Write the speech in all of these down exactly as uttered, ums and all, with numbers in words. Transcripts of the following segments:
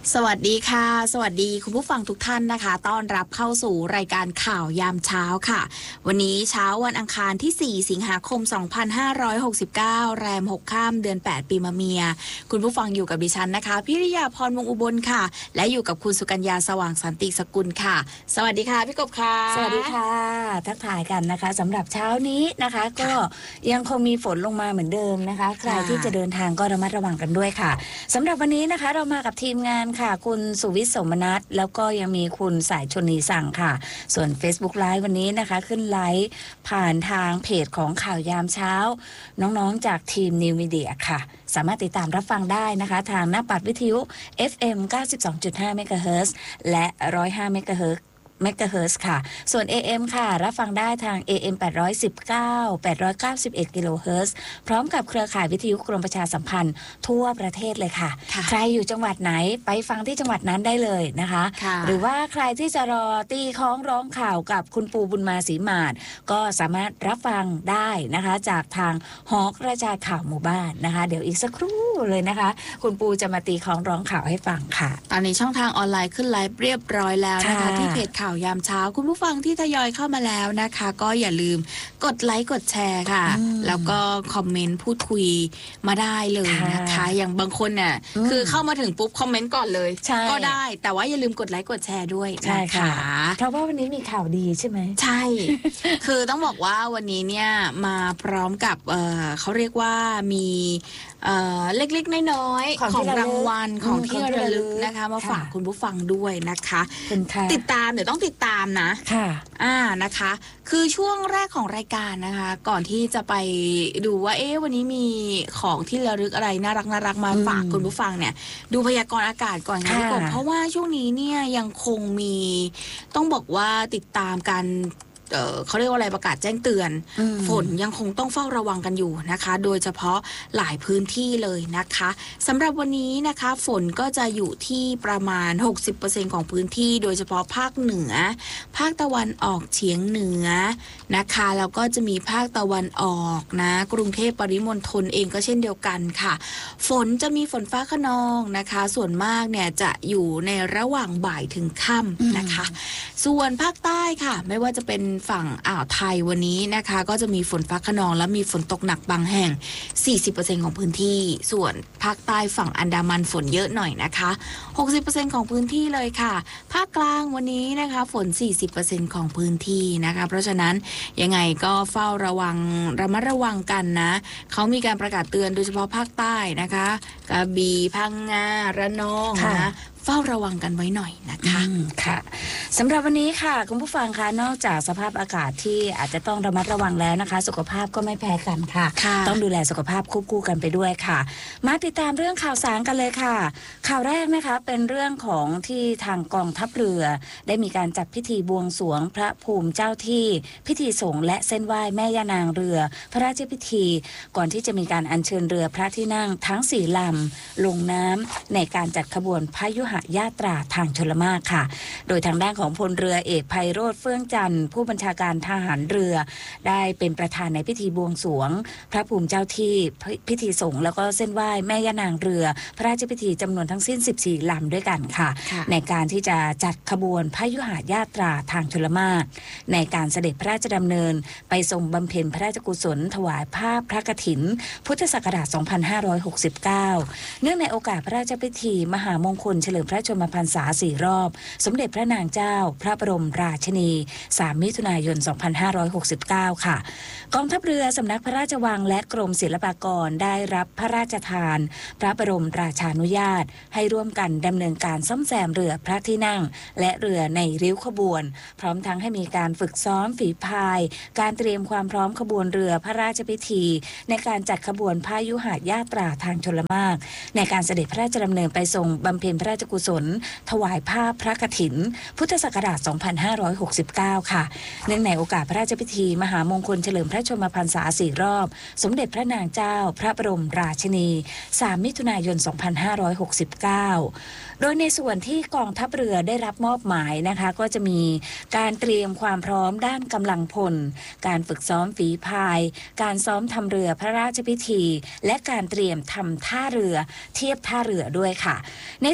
สวัสดีค่ะสวัสดีคุณผู้ฟังทุกท่านนะคะต้อนรับเข้าสู่รายการข่าวยามเช้าค่ะวันนี้เช้าวันอังคารที่สี่สิงหาคมสองพันห้าร้อยหกสิบเก้าแรมหกค่ำเดือนแปดปีมะเมียคุณผู้ฟังอยู่กับดิฉันนะคะพิริยาพรวงอุบลค่ะและอยู่กับคุณสุกัญญาสว่างสันติสกุลค่ะสวัสดีค่ะพี่กบค่ะสวัสดีค่ะทักทายกันนะคะสำหรับเช้านี้นะคะก็ยังคงมีฝนลงมาเหมือนเดิมนะคะใครที่จะเดินทางก็ระมัดระวังกันด้วยค่ะสำหรับวันนี้นะคะเรามากับทีมงานค่ะคุณสุวิทย์สมนัสแล้วก็ยังมีคุณสายชนีสั่งค่ะส่วน Facebook Live วันนี้นะคะขึ้นไลฟ์ผ่านทางเพจของข่าวยามเช้าน้องๆจากทีม New Media ค่ะสามารถติดตามรับฟังได้นะคะทางหน้าปัดวิทยุ เอฟ เอ็ม เก้าสิบสองจุดห้า เมกะเฮิรตซ์และหนึ่งร้อยห้าเมกะเฮิรตซ์เมกะเฮิรตซ์ค่ะส่วน เอ เอ็ม ค่ะรับฟังได้ทาง เอ เอ็ม แปดร้อยสิบเก้า แปดร้อยเก้าสิบเอ็ดกิโลเฮิรตซ์พร้อมกับเครือข่ายวิทยุกรมประชาสัมพันธ์ทั่วประเทศเลยค่ะใครอยู่จังหวัดไหนไปฟังที่จังหวัดนั้นได้เลยนะคะหรือว่าใครที่จะรอตีคล้องร้องข่าวกับคุณปูบุญมาศรีมาศก็สามารถรับฟังได้นะคะจากทางหอกระจายข่าวหมู่บ้านนะคะเดี๋ยวอีกสักครู่เลยนะคะคุณปูจะมาตีคล้องร้องข่าวให้ฟังค่ะตอนนี้ช่องทางออนไลน์ขึ้นไลฟ์เรียบร้อยแล้วนะคะที่เพจข่าวยามเช้าคุณผู้ฟังที่ทยอยเข้ามาแล้วนะคะก็อย่าลืมกดไลค์กดแชร์ค่ะแล้วก็คอมเมนต์พูดคุยมาได้เลยนะคะอย่างบางคนเนี่ยคือเข้ามาถึงปุ๊บคอมเมนต์ก่อนเลยก็ได้แต่ว่าอย่าลืมกดไลค์กดแชร์ด้วยนะคะเพราะว่าวันนี้มีข่าวดีใช่ไหมใช่คือต้องบอกว่าวันนี้เนี่ยมาพร้อมกับเอ่อเขาเรียกว่ามีเอ่อเล็กๆน้อยๆของรางวัลของที่ระลึกนะคะมาฝากคุณผู้ฟังด้วยนะคะติดตามเดี๋ยวต้องติดตามนะค่ะอ่านะคะคือช่วงแรกของรายการนะคะก่อนที่จะไปดูว่าเอ๊ะวันนี้มีของที่ระลึกอะไรน่ารักน่ารักมาฝากคุณผู้ฟังเนี่ยดูพยากรณ์อากาศก่อนค่ะพี่กบเพราะว่าช่วงนี้เนี่ยยังคงมีต้องบอกว่าติดตามการเอ่อเขาเรียกว่าอะไรประกาศแจ้งเตือนฝนยังคงต้องเฝ้าระวังกันอยู่นะคะโดยเฉพาะหลายพื้นที่เลยนะคะสำหรับวันนี้นะคะฝนก็จะอยู่ที่ประมาณ หกสิบเปอร์เซ็นต์ ของพื้นที่โดยเฉพาะภาคเหนือภาคตะวันออกเฉียงเหนือนะคะแล้วก็จะมีภาคตะวันออกนะกรุงเทพปริมณฑลเองก็เช่นเดียวกันค่ะฝนจะมีฝนฟ้าคะนองนะคะส่วนมากเนี่ยจะอยู่ในระหว่างบ่ายถึงค่ำนะคะส่วนภาคใต้ค่ะไม่ว่าจะเป็นฝั่งอ่าวไทยวันนี้นะคะก็จะมีฝนฟ้าคะนองและมีฝนตกหนักบางแห่ง สี่สิบเปอร์เซ็นต์ ของพื้นที่ส่วนภาคใต้ฝั่งอันดามันฝนเยอะหน่อยนะคะ หกสิบเปอร์เซ็นต์ ของพื้นที่เลยค่ะภาคกลางวันนี้นะคะฝน สี่สิบเปอร์เซ็นต์ ของพื้นที่นะคะเพราะฉะนั้นยังไงก็เฝ้าระวังระมัดระวังกันนะเขามีการประกาศเตือนโดยเฉพาะภาคใต้นะคะกระบี่พังงาระนองนะเฝ้าระวังกันไว้หน่อยนะคะค่ะสำหรับวันนี้ค่ะคุณผู้ฟังคะนอกจากสภาพอากาศที่อาจจะต้องระมัดระวังแล้วนะคะสุขภาพก็ไม่แพ้กันค่ะต้องดูแลสุขภาพควบคู่กันไปด้วยค่ะมาติดตามเรื่องข่าวสารกันเลยค่ะข่าวแรกนะคะเป็นเรื่องของที่ทางกองทัพเรือได้มีการจัดพิธีบวงสรวงพระภูมิเจ้าที่พิธีสงฆ์และเส้นไหว้แม่ย่านางเรือพระราชพิธีก่อนที่จะมีการอัญเชิญเรือพระที่นั่งทั้งสี่ลำลงน้ำในการจัดขบวนพยุหญาตราทางชลมารค่ะโดยทางด้านของพลเรือเอกไพโรจน์เฟื่องจันทร์ผู้บัญชาการทหารเรือได้เป็นประธานในพิธีบวงสรวงพระภูมิเจ้าที่พิธีสงฆ์แล้วก็เส้นไหว้แม่ย่านางเรือพระราชพิธีจำนวนทั้งสิ้นสิบสี่ลำด้วยกันค่ะในการที่จะจัดขบวนพยุหญาตราทางชลมารในการเสด็จพระราชดำเนินไปทรงบำเพ็ญพระราชกุศลถวายผ้าพระกฐินพุทธศักราชสองพันห้าร้อยหกสิบเก้าเนื่องในโอกาสพระราชพิธีมหามงคลเฉลิมพระชนมพรรษาสี่รอบสมเด็จพระนางเจ้าพระบรมราชินีสามมิถุนายนสองพันห้าร้อยหกสิบเก้าค่ะกองทัพเรือสำนักพระราชวังและกรมศิลปากรได้รับพระราชทานพระบรมราชานุญาตให้ร่วมกันดำเนินการซ่อมแซมเรือพระที่นั่งและเรือในริ้วขบวนพร้อมทั้งให้มีการฝึกซ้อมฝีพายการเตรียมความพร้อมขบวนเรือพระราชพิธีในการจัดขบวนพยุหญาตราทางชลมารในการเสด็จพระราชดำเนินไปทรงบำเพ็ญพระราชกุศลถวายผ้าพระกฐินพุทธศักราชสองพันห้าร้อยหกสิบเก้าค่ะเนื่องในโอกาสพระราชพิธีมหามงคลเฉลิมพระชนมพรรษาสี่รอบสมเด็จพระนางเจ้าพระบรมราชินีสามมิถุนายนสองพันห้าร้อยหกสิบเก้าโดยในส่วนที่กองทัพเรือได้รับมอบหมายนะคะก็จะมีการเตรียมความพร้อมด้านกำลังพลการฝึกซ้อมฝีพายการซ้อมทำเรือพระราชพิธีและการเตรียมทำท่าเรือเทียบท่าเรือด้วยค่ะในส่วนของ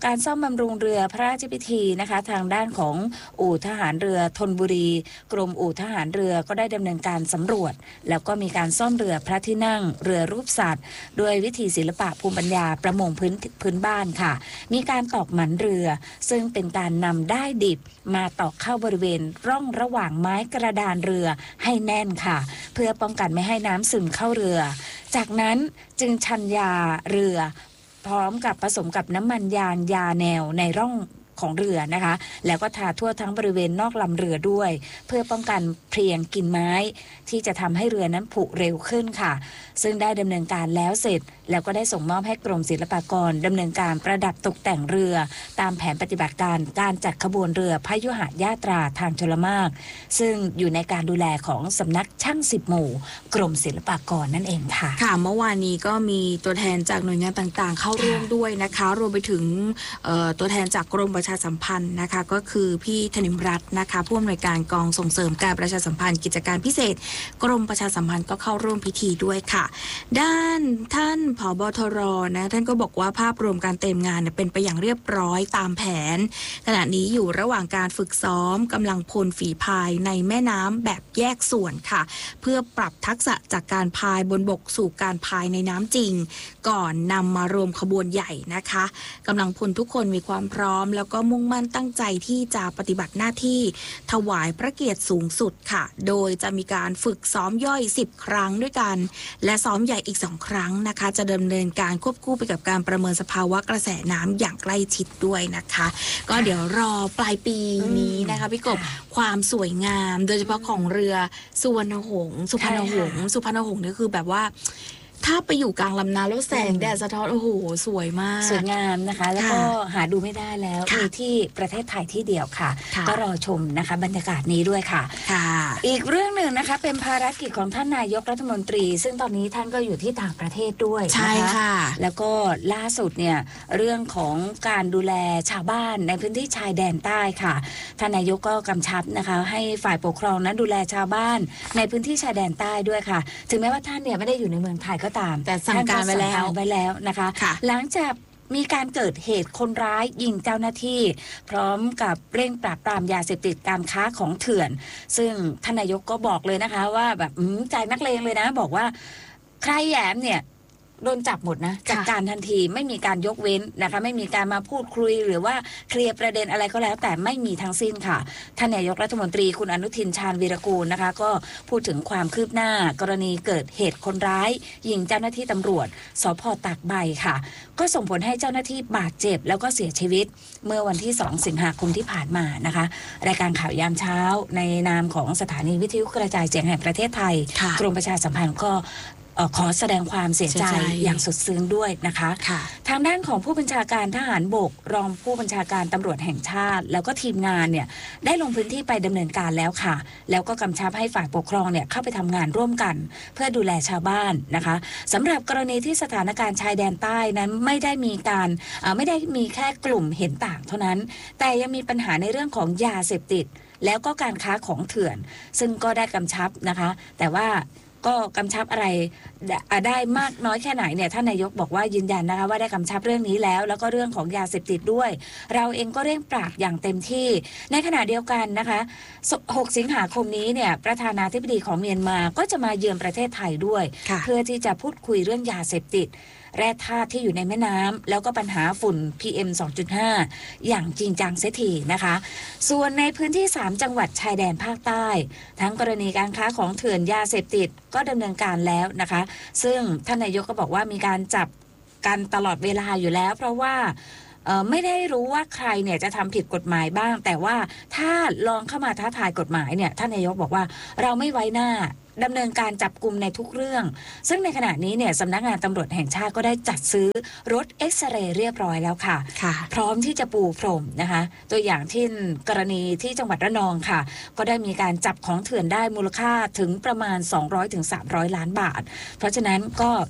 การซ่อมบำรุงเรือพระราชพิธีนะคะทางด้านของอู่ทหารเรือธนบุรีกรมอู่ทหารเรือก็ได้ดำเนินการสำรวจแล้วก็มีการซ่อมเรือพระที่นั่งเรือรูปสัตว์โดยวิธีศิลปะภูมิปัญญาประมงพื้นพื้นบ้านค่ะมีการตอกหมันเรือซึ่งเป็นการนำด้ายดิบมาตอกเข้าบริเวณร่องระหว่างไม้กระดานเรือให้แน่นค่ะเพื่อป้องกันไม่ให้น้ำซึมเข้าเรือจากนั้นจึงชันยาเรือพร้อมกับผสมกับน้ำมันยางยาแนวในร่องของเรือนะคะแล้วก็ทาทั่วทั้งบริเวณนอกลำเรือด้วยเพื่อป้องกันเพลียงกินไม้ที่จะทำให้เรือนั้นผุเร็วขึ้นค่ะซึ่งได้ดำเนินการแล้วเสร็จแล้วก็ได้ส่งมอบให้กรมศิลปากรดำเนินการประดับตกแต่งเรือตามแผนปฏิบัติการการจัดขบวนเรือพยุหญาตราทางชลมารซึ่งอยู่ในการดูแลของสำนักช่างสิบหมู่กรมศิลปากรนั่นเองค่ะค่ะเมื่อวานนี้ก็มีตัวแทนจากหน่วยงานต่างๆเข้าร่วมด้วยนะคะรวมไปถึงตัวแทนจากกรมประชาสัมพันธ์นะคะก็คือพี่ธนิมรัตน์นะคะผู้อำนวยการกองส่งเสริมการประชาสัมพันธ์กิจการพิเศษกรมประชาสัมพันธ์ก็เข้าร่วมพิธีด้วยค่ะด้านท่านผบ.ทร.นะท่านก็บอกว่าภาพรวมการเตรียมงานเนี่ยเป็นไปอย่างเรียบร้อยตามแผนขณะนี้อยู่ระหว่างการฝึกซ้อมกำลังพลฝีพายในแม่น้ำแบบแยกส่วนค่ะเพื่อปรับทักษะจากการพายบนบกสู่การพายในน้ำจริงก่อนนำมารวมขบวนใหญ่นะคะกำลังพลทุกคนมีความพร้อมแล้วก็มุ่งมั่นตั้งใจที่จะปฏิบัติหน้าที่ถวายพระเกียรติสูงสุดค่ะโดยจะมีการฝึกซ้อมย่อยสิบครั้งด้วยกันและซ้อมใหญ่อีกสองครั้งนะคะจะดำเนินการควบคู่ไปกับการประเมินสภาวะกระแสน้ำอย่างใกล้ชิดด้วยนะคะก็เดี๋ยวรอปลายปีนี้นะคะพี่กบความสวยงามโดยเฉพาะของเรือสุวรรณหงส์สุพรรณหงส์สุพรรณหงส์นี่คือแบบว่าถ้าไปอยู่กลางลำน้ำแล้วแสงแดดสะท้อนโอ้โหสวยมากสวยงามนะคะแล้วก็หาดูไม่ได้แล้วมีที่ประเทศไทยที่เดียวค่ะก็รอชมนะคะบรรยากาศนี้ด้วยค่ะอีกเรื่องหนึ่งนะคะเป็นภารกิจของท่านนายกรัฐมนตรีซึ่งตอนนี้ท่านก็อยู่ที่ต่างประเทศด้วยใช่ค่ะแล้วก็ล่าสุดเนี่ยเรื่องของการดูแลชาวบ้านในพื้นที่ชายแดนใต้ค่ะท่านนายกก็กำชับนะคะให้ฝ่ายปกครองนั้นดูแลชาวบ้านในพื้นที่ชายแดนใต้ด้วยค่ะถึงแม้ว่าท่านเนี่ยไม่ได้อยู่ในเมืองไทยก็ตามแต่สั่งการไว้แล้วไว้แล้วนะคะหลังจากมีการเกิดเหตุคนร้ายยิงเจ้าหน้าที่พร้อมกับเร่งปราบปรามยาเสพติดการค้าของเถื่อนซึ่งท่านนายกก็บอกเลยนะคะว่าแบบใจนักเลงเลยนะบอกว่าใครแหยมเนี่ยโดนจับหมดนะจัดการทันทีไม่มีการยกเว้นนะคะไม่มีการมาพูดคุยหรือว่าเคลียร์ประเด็นอะไรก็แล้วแต่ไม่มีทั้งสิ้นค่ะท่านนายกรัฐมนตรีคุณอนุทินชาญวีรกูลนะคะก็พูดถึงความคืบหน้ากรณีเกิดเหตุคนร้ายยิงเจ้าหน้าที่ตำรวจสภ.ตากใบค่ะก็ส่งผลให้เจ้าหน้าที่บาดเจ็บแล้วก็เสียชีวิตเมื่อวันที่สองสิงหาคมที่ผ่านมานะคะรายการข่าวยามเช้าในนามของสถานีวิทยุกระจายเสียงแห่งประเทศไทยกรมประชาสัมพันธ์ก็ขอแสดงความเสียใจอย่างสุดซึ้งด้วยนะคะทางด้านของผู้บัญชาการทหารบกรองผู้บัญชาการตำรวจแห่งชาติแล้วก็ทีมงานเนี่ยได้ลงพื้นที่ไปดำเนินการแล้วค่ะแล้วก็กำชับให้ฝ่ายปกครองเนี่ยเข้าไปทำงานร่วมกันเพื่อดูแลชาวบ้านนะคะสำหรับกรณีที่สถานการณ์ชายแดนใต้นั้นไม่ได้มีการไม่ได้มีแค่กลุ่มเห็นต่างเท่านั้นแต่ยังมีปัญหาในเรื่องของยาเสพติดแล้วก็การค้าของเถื่อนซึ่งก็ได้กำชับนะคะแต่ว่าก็กำชับอะไรได้มากน้อยแค่ไหนเนี่ยท่านนายกบอกว่ายืนยันนะคะว่าได้กำชับเรื่องนี้แล้วแล้วก็เรื่องของยาเสพติดด้วยเราเองก็เร่งปราบอย่างเต็มที่ในขณะเดียวกันนะคะหกสิงหาคมนี้เนี่ยประธานาธิบดีของเมียนมาก็จะมาเยือนประเทศไทยด้วยเพื่อที่จะพูดคุยเรื่องยาเสพติดแร่ธาตุที่อยู่ในแม่น้ำแล้วก็ปัญหาฝุ่น พี เอ็ม สองจุดห้า อย่างจริงจังเสียทีนะคะส่วนในพื้นที่สามจังหวัดชายแดนภาคใต้ทั้งกรณีการค้าของเถื่อนยาเสพติดก็ดำเนินการแล้วนะคะซึ่งท่านนายกก็บอกว่ามีการจับกันตลอดเวลาอยู่แล้วเพราะว่าไม่ได้รู้ว่าใครเนี่ยจะทำผิดกฎหมายบ้างแต่ว่าถ้าลองเข้ามาท้าทายกฎหมายเนี่ยท่านนายกบอกว่าเราไม่ไว้หน้าดำเนินการจับกุมในทุกเรื่องซึ่งในขณะนี้เนี่ยสำนักงานตำรวจแห่งชาติก็ได้จัดซื้อรถเอ็กซเรย์เรียบร้อยแล้วค่ะพร้อมที่จะปูพรมนะคะตัวอย่างที่กรณีที่จังหวัดระนองค่ะก็ได้มีการจับของเถื่อนได้มูลค่าถึงประมาณ สองร้อยถึงสามร้อย ล้านบาทเพราะฉะนั้นก็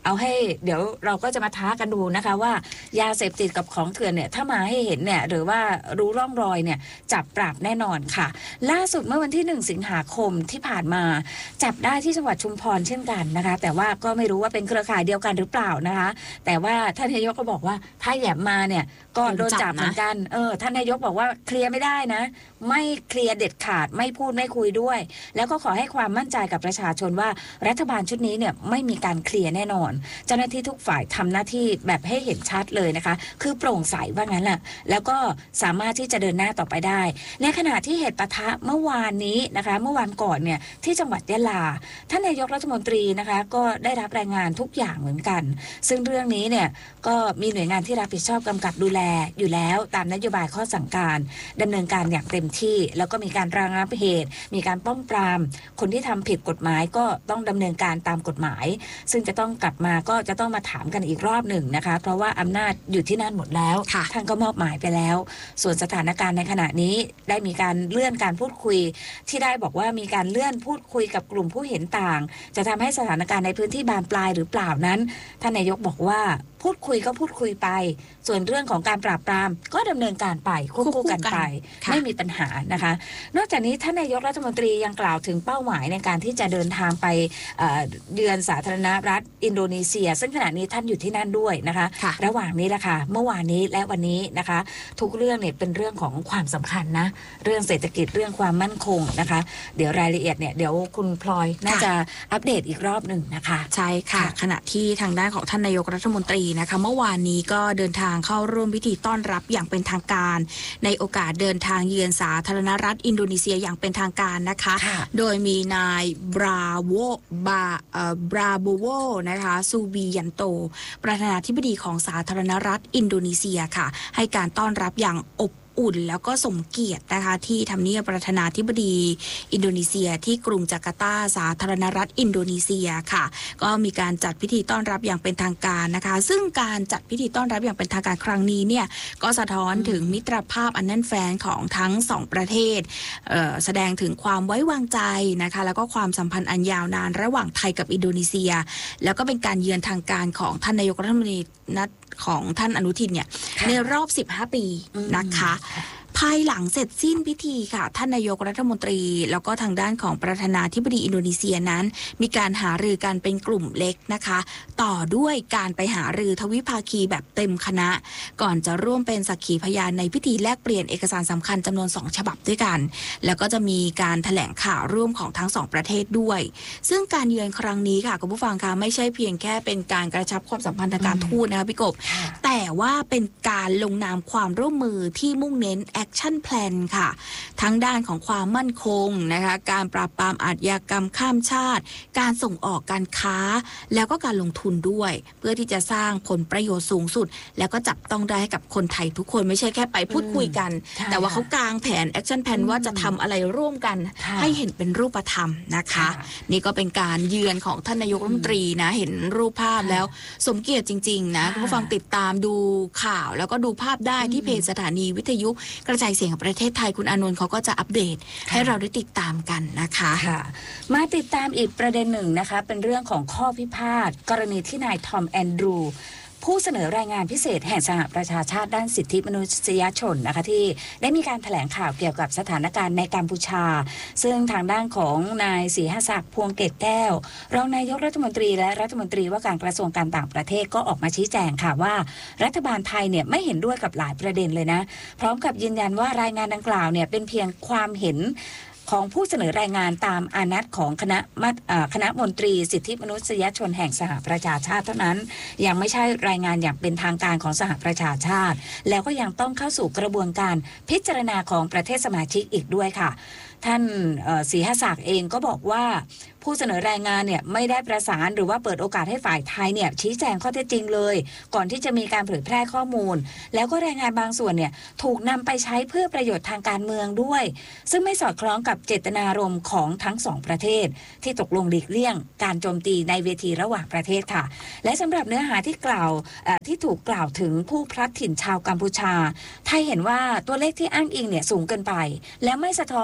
เอาให้เดี๋ยวเราก็จะมาท้ากันดูนะคะว่ายาเสพติดกับของเถื่อนเนี่ยถ้ามาให้เห็นเนี่ยหรือว่ารู้ร่องรอยเนี่ยจับปราบแน่นอนค่ะล่าสุดเมื่อวันที่หนึ่งสิงหาคมที่ผ่านมาจับได้ที่จังหวัดชุมพรเช่นกันนะคะแต่ว่าก็ไม่รู้ว่าเป็นเครือข่ายเดียวกันหรือเปล่านะคะแต่ว่าท่านนายกก็บอกว่าถ้าแหยมมาเนี่ยก็โดนจับเหมือนกันเออท่านนายกบอกว่าเคลียร์ไม่ได้นะไม่เคลียร์เด็ดขาดไม่พูดไม่คุยด้วยแล้วก็ขอให้ความมั่นใจกับประชาชนว่ารัฐบาลชุดนี้เนี่ยไม่มีการเคลียร์แน่นอนเจ้าหน้าที่ทุกฝ่ายทำหน้าที่แบบให้เห็นชัดเลยนะคะคือโปร่งใสว่างั้นแหละแล้วก็สามารถที่จะเดินหน้าต่อไปได้ในขณะที่เหตุปะทะเมื่อวานนี้นะคะเมื่อวานก่อนเนี่ยที่จังหวัดยะลาท่านนายกรัฐมนตรีนะคะก็ได้รับรายงานทุกอย่างเหมือนกันซึ่งเรื่องนี้เนี่ยก็มีหน่วยงานที่รับผิดชอบกำกับดูแลอยู่แล้วตามนโยบายข้อสั่งการดำเนินการอย่างเต็มที่แล้วก็มีการระงับเหตุมีการป้องปรามคนที่ทำผิดกฎหมายก็ต้องดำเนินการตามกฎหมายซึ่งจะต้องกลับมาก็จะต้องมาถามกันอีกรอบหนึ่งนะคะเพราะว่าอำนาจอยู่ที่นั่นหมดแล้วท่านก็มอบหมายไปแล้วส่วนสถานการณ์ในขณะนี้ได้มีการเลื่อนการพูดคุยที่ได้บอกว่ามีการเลื่อนพูดคุยกับกลุ่มผู้เห็นต่างจะทำให้สถานการณ์ในพื้นที่บานปลายหรือเปล่านั้นท่านนายกบอกว่าพูดคุยก็พูดคุยไปส่วนเรื่องของการปราบปรามก็ดำเนินการไปควบคู่กันไปไม่มีปัญหานะคะนอกจากนี้ท่านนายกรัฐมนตรียังกล่าวถึงเป้าหมายในการที่จะเดินทางไปเยือนสาธารณรัฐอินโดนีเซียซึ่งขณะนี้ท่านอยู่ที่นั่นด้วยนะคะระหว่างนี้แหละค่ะเมื่อวานนี้และวันนี้นะคะทุกเรื่องเนี่ยเป็นเรื่องของความสำคัญนะเรื่องเศรษฐกิจเรื่องความมั่นคงนะคะเดี๋ยวรายละเอียดเนี่ยเดี๋ยวคุณพลอยน่าจะอัปเดตอีกรอบหนึ่งนะคะใช่ค่ะขณะที่ทางด้านของท่านนายกรัฐมนตรีนะคะเมื่อวานนี้ก็เดินทางเข้าร่วมพิธีต้อนรับอย่างเป็นทางการในโอกาสเดินทางเยือนสาธารณรัฐอินโดนีเซียอย่างเป็นทางการนะคะโดยมีนายบราโวบาเอ่อบราโบโวนะคะซูบียันโตประธานาธิบดีของสาธารณรัฐอินโดนีเซียค่ะให้การต้อนรับอย่างอบอุ่นแล้วก็สมเกียรตินะคะที่ทำเนียบประธานาธิบดีอินโดนีเซียที่กรุงจาการ์ตาสาธารณรัฐอินโดนีเซียค่ะก็มีการจัดพิธีต้อนรับอย่างเป็นทางการนะคะซึ่งการจัดพิธีต้อนรับอย่างเป็นทางการครั้งนี้เนี่ยก็สะท้อนถึงมิตรภาพอันแน่นแฟ้นของทั้งสองประเทศเอ่อแสดงถึงความไว้วางใจนะคะแล้วก็ความสัมพันธ์อันยาวนานระหว่างไทยกับอินโดนีเซียแล้วก็เป็นการเยือนทางการของท่านนายกรัฐมนตรีนัดของท่านอนุทินเนี่ยในรอบสิบห้าปีนะคะภายหลังเสร็จสิ้นพิธีค่ะท่านนายกรัฐมนตรีแล้วก็ทางด้านของประธานาธิบดีอินโดนีเซียนั้นมีการหารือกันเป็นกลุ่มเล็กนะคะต่อด้วยการไปหารือทวิภาคีแบบเต็มคณะก่อนจะร่วมเป็นสักขีพยานในพิธีแลกเปลี่ยนเอกสารสำคัญจำนวนสองฉบับด้วยกันแล้วก็จะมีการแถลงข่าวร่วมของทั้งสองประเทศด้วยซึ่งการเยือนครั้งนี้ค่ะคุณผู้ฟังคะไม่ใช่เพียงแค่เป็นการกระชับความสัมพันธ์ทางการทูตนะคะพี่กบแต่ว่าเป็นการลงนามความร่วมมือที่มุ่งเน้นAction Plan ค่ะทั้งด้านของความมั่นคงนะคะการปราบปรามอาชญากรรมข้ามชาติการส่งออกการค้าแล้วก็การลงทุนด้วยเพื่อที่จะสร้างผลประโยชน์สูงสุดแล้วก็จับต้องได้ให้กับคนไทยทุกคนไม่ใช่แค่ไปพูดคุยกันแต่ว่าเขากางแผน Action Plan ว่าจะทำอะไรร่วมกันให้เห็นเป็นรูปธรรมนะคะนี่ก็เป็นการเยือนของท่านนายกรัฐมนตรีนะเห็นรูปภาพแล้วสมเกียรติจริงๆนะคุณผู้ฟังติดตามดูข่าวแล้วก็ดูภาพได้ที่เพจสถานีวิทยุกระจายเสียงของประเทศไทยคุณอานนท์เขาก็จะอัปเดตให้เราได้ติดตามกันนะคะค่ะมาติดตามอีกประเด็นหนึ่งนะคะเป็นเรื่องของข้อพิพาทกรณีที่นายทอมแอนดรูผู้เสนอรายงานพิเศษแห่งสหประชาชาติด้านสิทธิมนุษยชนนะคะที่ได้มีการแถลงข่าวเกี่ยวกับสถานการณ์ในกัมพูชาซึ่งทางด้านของนายศรีหศักดิ์พวงเกตแก้วรองนายกรัฐมนตรีและรัฐมนตรีว่าการกระทรวงการต่างประเทศก็ออกมาชี้แจงค่ะว่ารัฐบาลไทยเนี่ยไม่เห็นด้วยกับหลายประเด็นเลยนะพร้อมกับยืนยันว่ารายงานดังกล่าวเนี่ยเป็นเพียงความเห็นของผู้เสนอรายงานตามอานัตของคณะคณะมนตรีสิทธิมนุษยชนแห่งสหประชาชาติเท่านั้นยังไม่ใช่รายงานอย่างเป็นทางการของสหประชาชาติแล้วก็ยังต้องเข้าสู่กระบวนการพิจารณาของประเทศสมาชิกอีกด้วยค่ะท่านศรีหศักดิ์เองก็บอกว่าผู้เสนอรายงานเนี่ยไม่ได้ประสานหรือว่าเปิดโอกาสให้ฝ่ายไทยเนี่ยชี้แจงข้อเท็จจริงเลยก่อนที่จะมีการเผยแพร่ข้อมูลแล้วก็รายงานบางส่วนเนี่ยถูกนำไปใช้เพื่อประโยชน์ทางการเมืองด้วยซึ่งไม่สอดคล้องกับเจตนารมณ์ของทั้งสองประเทศที่ตกลงหลีกเลี่ยงการโจมตีในเวทีระหว่างประเทศค่ะและสำหรับเนื้อหาที่กล่าวที่ถูกกล่าวถึงผู้พลัดถิ่นชาวกัมพูชาไทยเห็นว่าตัวเลขที่อ้างอิงเนี่ยสูงเกินไปและไม่สะท้อนข้อเท็จ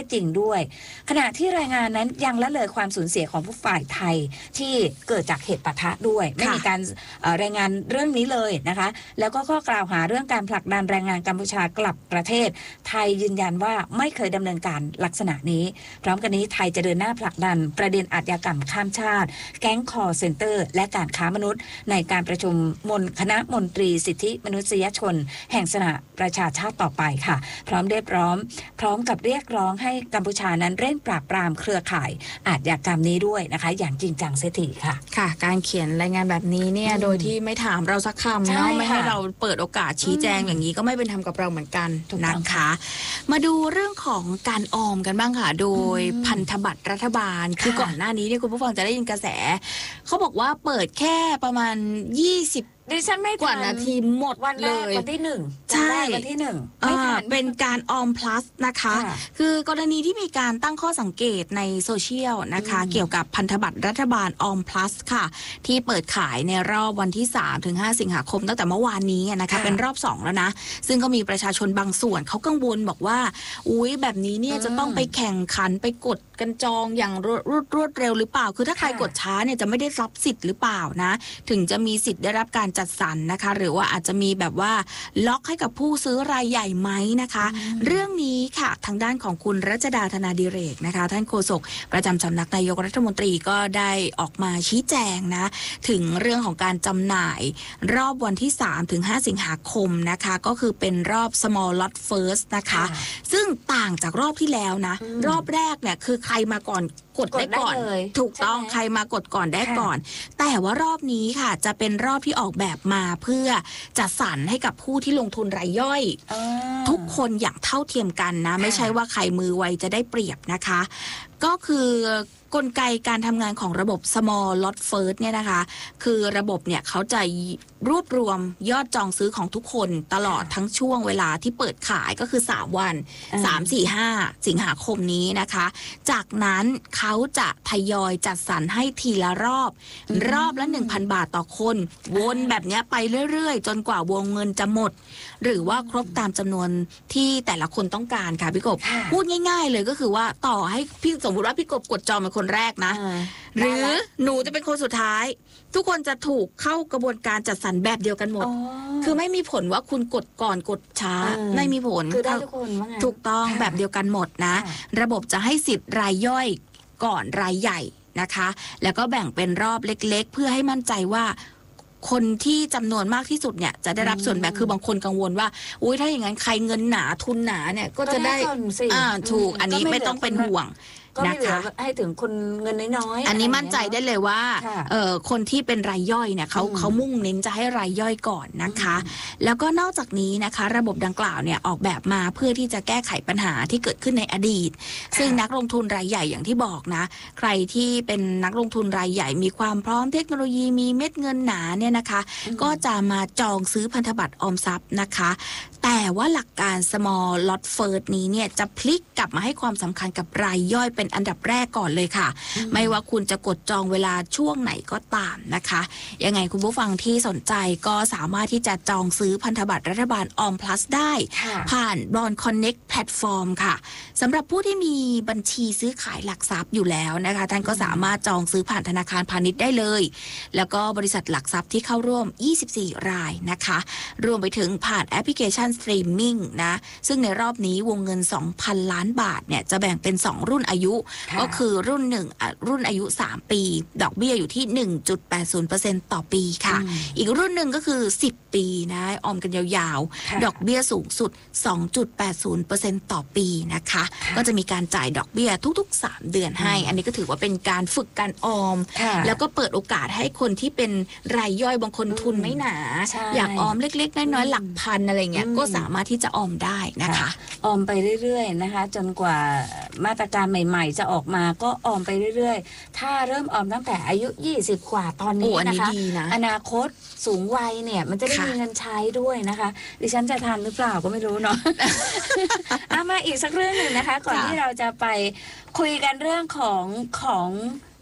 จริงด้วยขณะที่รายงานนั้นยังละเลยความสูญเสียของผู้ฝ่ายไทยที่เกิดจากเหตุปะทะด้วยไม่มีการรายงานเรื่องนี้เลยนะคะแล้วก็ข้อกล่าวหาเรื่องการผลักดันแรงงานกัมพูชากลับประเทศไทยยืนยันว่าไม่เคยดำเนินการลักษณะนี้พร้อมกันนี้ไทยจะเดินหน้าผลักดันประเด็นอาชญากรรมข้ามชาติแก๊งคอร์เซ็นเตอร์และการค้ามนุษย์ในการประชุมมนคณะมนตรีสิทธิมนุษยชนแห่งสหประชาชาติต่อไปค่ะพร้อมเรียกร้องพร้อมกับเรียกร้องให้กัมพูชานั้นเร่งปราบปรามเครือข่ายอาชญากรรมนี้ด้วยนะคะอย่างจริงจังเสียทีค่ะค่ะการเขียนรายงานแบบนี้เนี่ยโดยที่ไม่ถามเราสักคำเนาะไม่ให้เราเปิดโอกาสชี้แจงอย่างนี้ก็ไม่เป็นธรรมกับเราเหมือนกันนะคะมาดูเรื่องของการออมกันบ้างค่ะโดยพันธบัตรรัฐบาลคือก่อนหน้านี้เนี่ยคุณผู้ฟังจะได้ยินกระแสเขาบอกว่าเปิดแค่ประมาณยี่สิบดิฉันไม่กว่านาทีหมดวันแรกวันที่หนึ่งใช่วันที่หนึ่งไม่ทันเป็นการออม plus นะคะคือกรณีที่มีการตั้งข้อสังเกตในโซเชียลนะคะเกี่ยวกับพันธบัตรรัฐบาลออม plus ค่ะที่เปิดขายในรอบวันที่สามถึงห้าสิงหาคมตั้งแต่เมื่อวานนี้นะคะเป็นรอบสองแล้วนะซึ่งก็มีประชาชนบางส่วนเขากังวลบอกว่าอุ๊ยแบบนี้เนี่ยจะต้องไปแข่งขันไปกดกันจองอย่างรวดรวดเร็วหรือเปล่าคือถ้าใครกดช้าเนี่ยจะไม่ได้รับสิทธิ์หรือเปล่านะถึงจะมีสิทธิ์ได้รับการจัดสรรนะคะหรือว่าอาจจะมีแบบว่าล็อกให้กับผู้ซื้อรายใหญ่ไหมนะคะเรื่องนี้ค่ะทางด้านของคุณรัชดาธนาดิเรกนะคะท่านโฆษกประจำสำนักนายกรัฐมนตรีก็ได้ออกมาชี้แจงนะถึงเรื่องของการจำหน่ายรอบวันที่สามถึงห้าสิงหาคมนะคะก็คือเป็นรอบ small lot first นะคะซึ่งต่างจากรอบที่แล้วนะรอบแรกเนี่ยคือใครมาก่อนกดได้ก่อนถูกต้องใครมากดก่อนได้ก่อนแต่ว่ารอบนี้ค่ะจะเป็นรอบที่ออกแบบมาเพื่อจัดสรรให้กับผู้ที่ลงทุนรายย่อยทุกคนอย่างเท่าเทียมกันนะไม่ใช่ว่าใครมือไวจะได้เปรียบนะคะก็คือกลไกการทำงานของระบบ small lot first เนี่ยนะคะคือระบบเนี่ยเขาจะรวบรวมยอดจองซื้อของทุกคนตลอดทั้งช่วงเวลาที่เปิดขายก็คือสามวันสาม สี่ ห้าสิงหาคมนี้นะคะจากนั้นเขาจะทยอยจัดสรรให้ทีละรอบรอบละ หนึ่งพัน บาทต่อคนวนแบบนี้ไปเรื่อยๆจนกว่าวงเงินจะหมดหรือว่าครบตามจำนวนที่แต่ละคนต้องการค่ะพี่กบพูดง่ายๆเลยก็คือว่าต่อให้พี่สมมติว่าพี่กบกดจองเป็นคนแรกนะหรือหนูจะเป็นคนสุดท้ายทุกคนจะถูกเข้ากระบวนการจัดสรรแบบเดียวกันหมดคือไม่มีผลว่าคุณกดก่อนกดช้าไม่มีผลคือได้ทุกคนว่าไงถูกต้องแบบเดียวกันหมดนะระบบจะให้สิทธิ์รายย่อยก่อนรายใหญ่นะคะแล้วก็แบ่งเป็นรอบเล็กๆเพื่อให้มั่นใจว่าคนที่จำนวนมากที่สุดเนี่ยจะได้รับส่วนแบ่งคือบางคนกังวลว่าอุ้ยถ้าอย่างนั้นใครเงินหนาทุนหนาเนี่ยก็จะได้อ่าถูกอันนี้ไม่ต้องเป็นห่วงก็ไม่เหลือให้ถึงคนเงินน้อยๆอันนี้มั่นใจได้เลยว่าเอ่อคนที่เป็นรายย่อยเนี่ยเขาเขามุ่งเน้นจะให้รายย่อยก่อนนะคะแล้วก็นอกจากนี้นะคะระบบดังกล่าวเนี่ยออกแบบมาเพื่อที่จะแก้ไขปัญหาที่เกิดขึ้นในอดีตซึ่งนักลงทุนรายใหญ่อย่างที่บอกนะใครที่เป็นนักลงทุนรายใหญ่มีความพร้อมเทคโนโลยีมีเม็ดเงินหนาเนี่ยนะคะก็จะมาจองซื้อพันธบัตรออมทรัพย์นะคะแต่ว่าหลักการ small lot first นี้เนี่ยจะพลิกกลับมาให้ความสำคัญกับรายย่อยเป็นอันดับแรกก่อนเลยค่ะไม่ว่าคุณจะกดจองเวลาช่วงไหนก็ตามนะคะยังไงคุณผู้ฟังที่สนใจก็สามารถที่จะจองซื้อพันธบัตรรัฐบาลออม plus ได้ผ่าน Bond Connect Platform ค่ะสำหรับผู้ที่มีบัญชีซื้อขายหลักทรัพย์อยู่แล้วนะคะท่านก็สามารถจองซื้อผ่านธนาคารพาณิชย์ได้เลยแล้วก็บริษัทหลักทรัพย์ที่เข้าร่วมยี่สิบสี่รายนะคะรวมไปถึงผ่านแอปพลิเคชันสตรีมมิ่งนะซึ่งในรอบนี้วงเงิน สองพัน ล้านบาทเนี่ยจะแบ่งเป็นสองรุ่นอายุก็คือรุ่นหนึ่งรุ่นอายุสามปีดอกเบี้ยอยู่ที่ หนึ่งจุดแปดศูนย์เปอร์เซ็นต์ ต่อปีค่ะอีกรุ่นหนึ่งก็คือสิบปีนะออมกันยาวๆดอกเบี้ยสูงสุด สองจุดแปดศูนย์เปอร์เซ็นต์ ต่อปีนะคะก็จะมีการจ่ายดอกเบี้ยทุกๆสามเดือนให้อันนี้ก็ถือว่าเป็นการฝึกการออมแล้วก็เปิดโอกาสให้คนที่เป็นรายย่อยบางคนทุนไม่หนาอยากออมเล็กๆน้อยๆหลักพันอะไรเงี้ยก็สามารถที่จะออมได้นะคะออมไปเรื่อยๆนะคะจนกว่ามาตรการใหม่ๆจะออกมาก็ออมไปเรื่อยๆถ้าเริ่มออมตั้งแต่อายุยี่สิบกว่าตอนนี้นะคะอนาคตสูงวัยเนี่ยมันจะได้มีเงินใช้ด้วยนะคะดิฉันจะทันหรือเปล่าก็ไม่รู้เนาะ เอามาอีกสักเรื่องหนึ่งนะคะก่อนที่เราจะไปคุยกันเรื่องของของ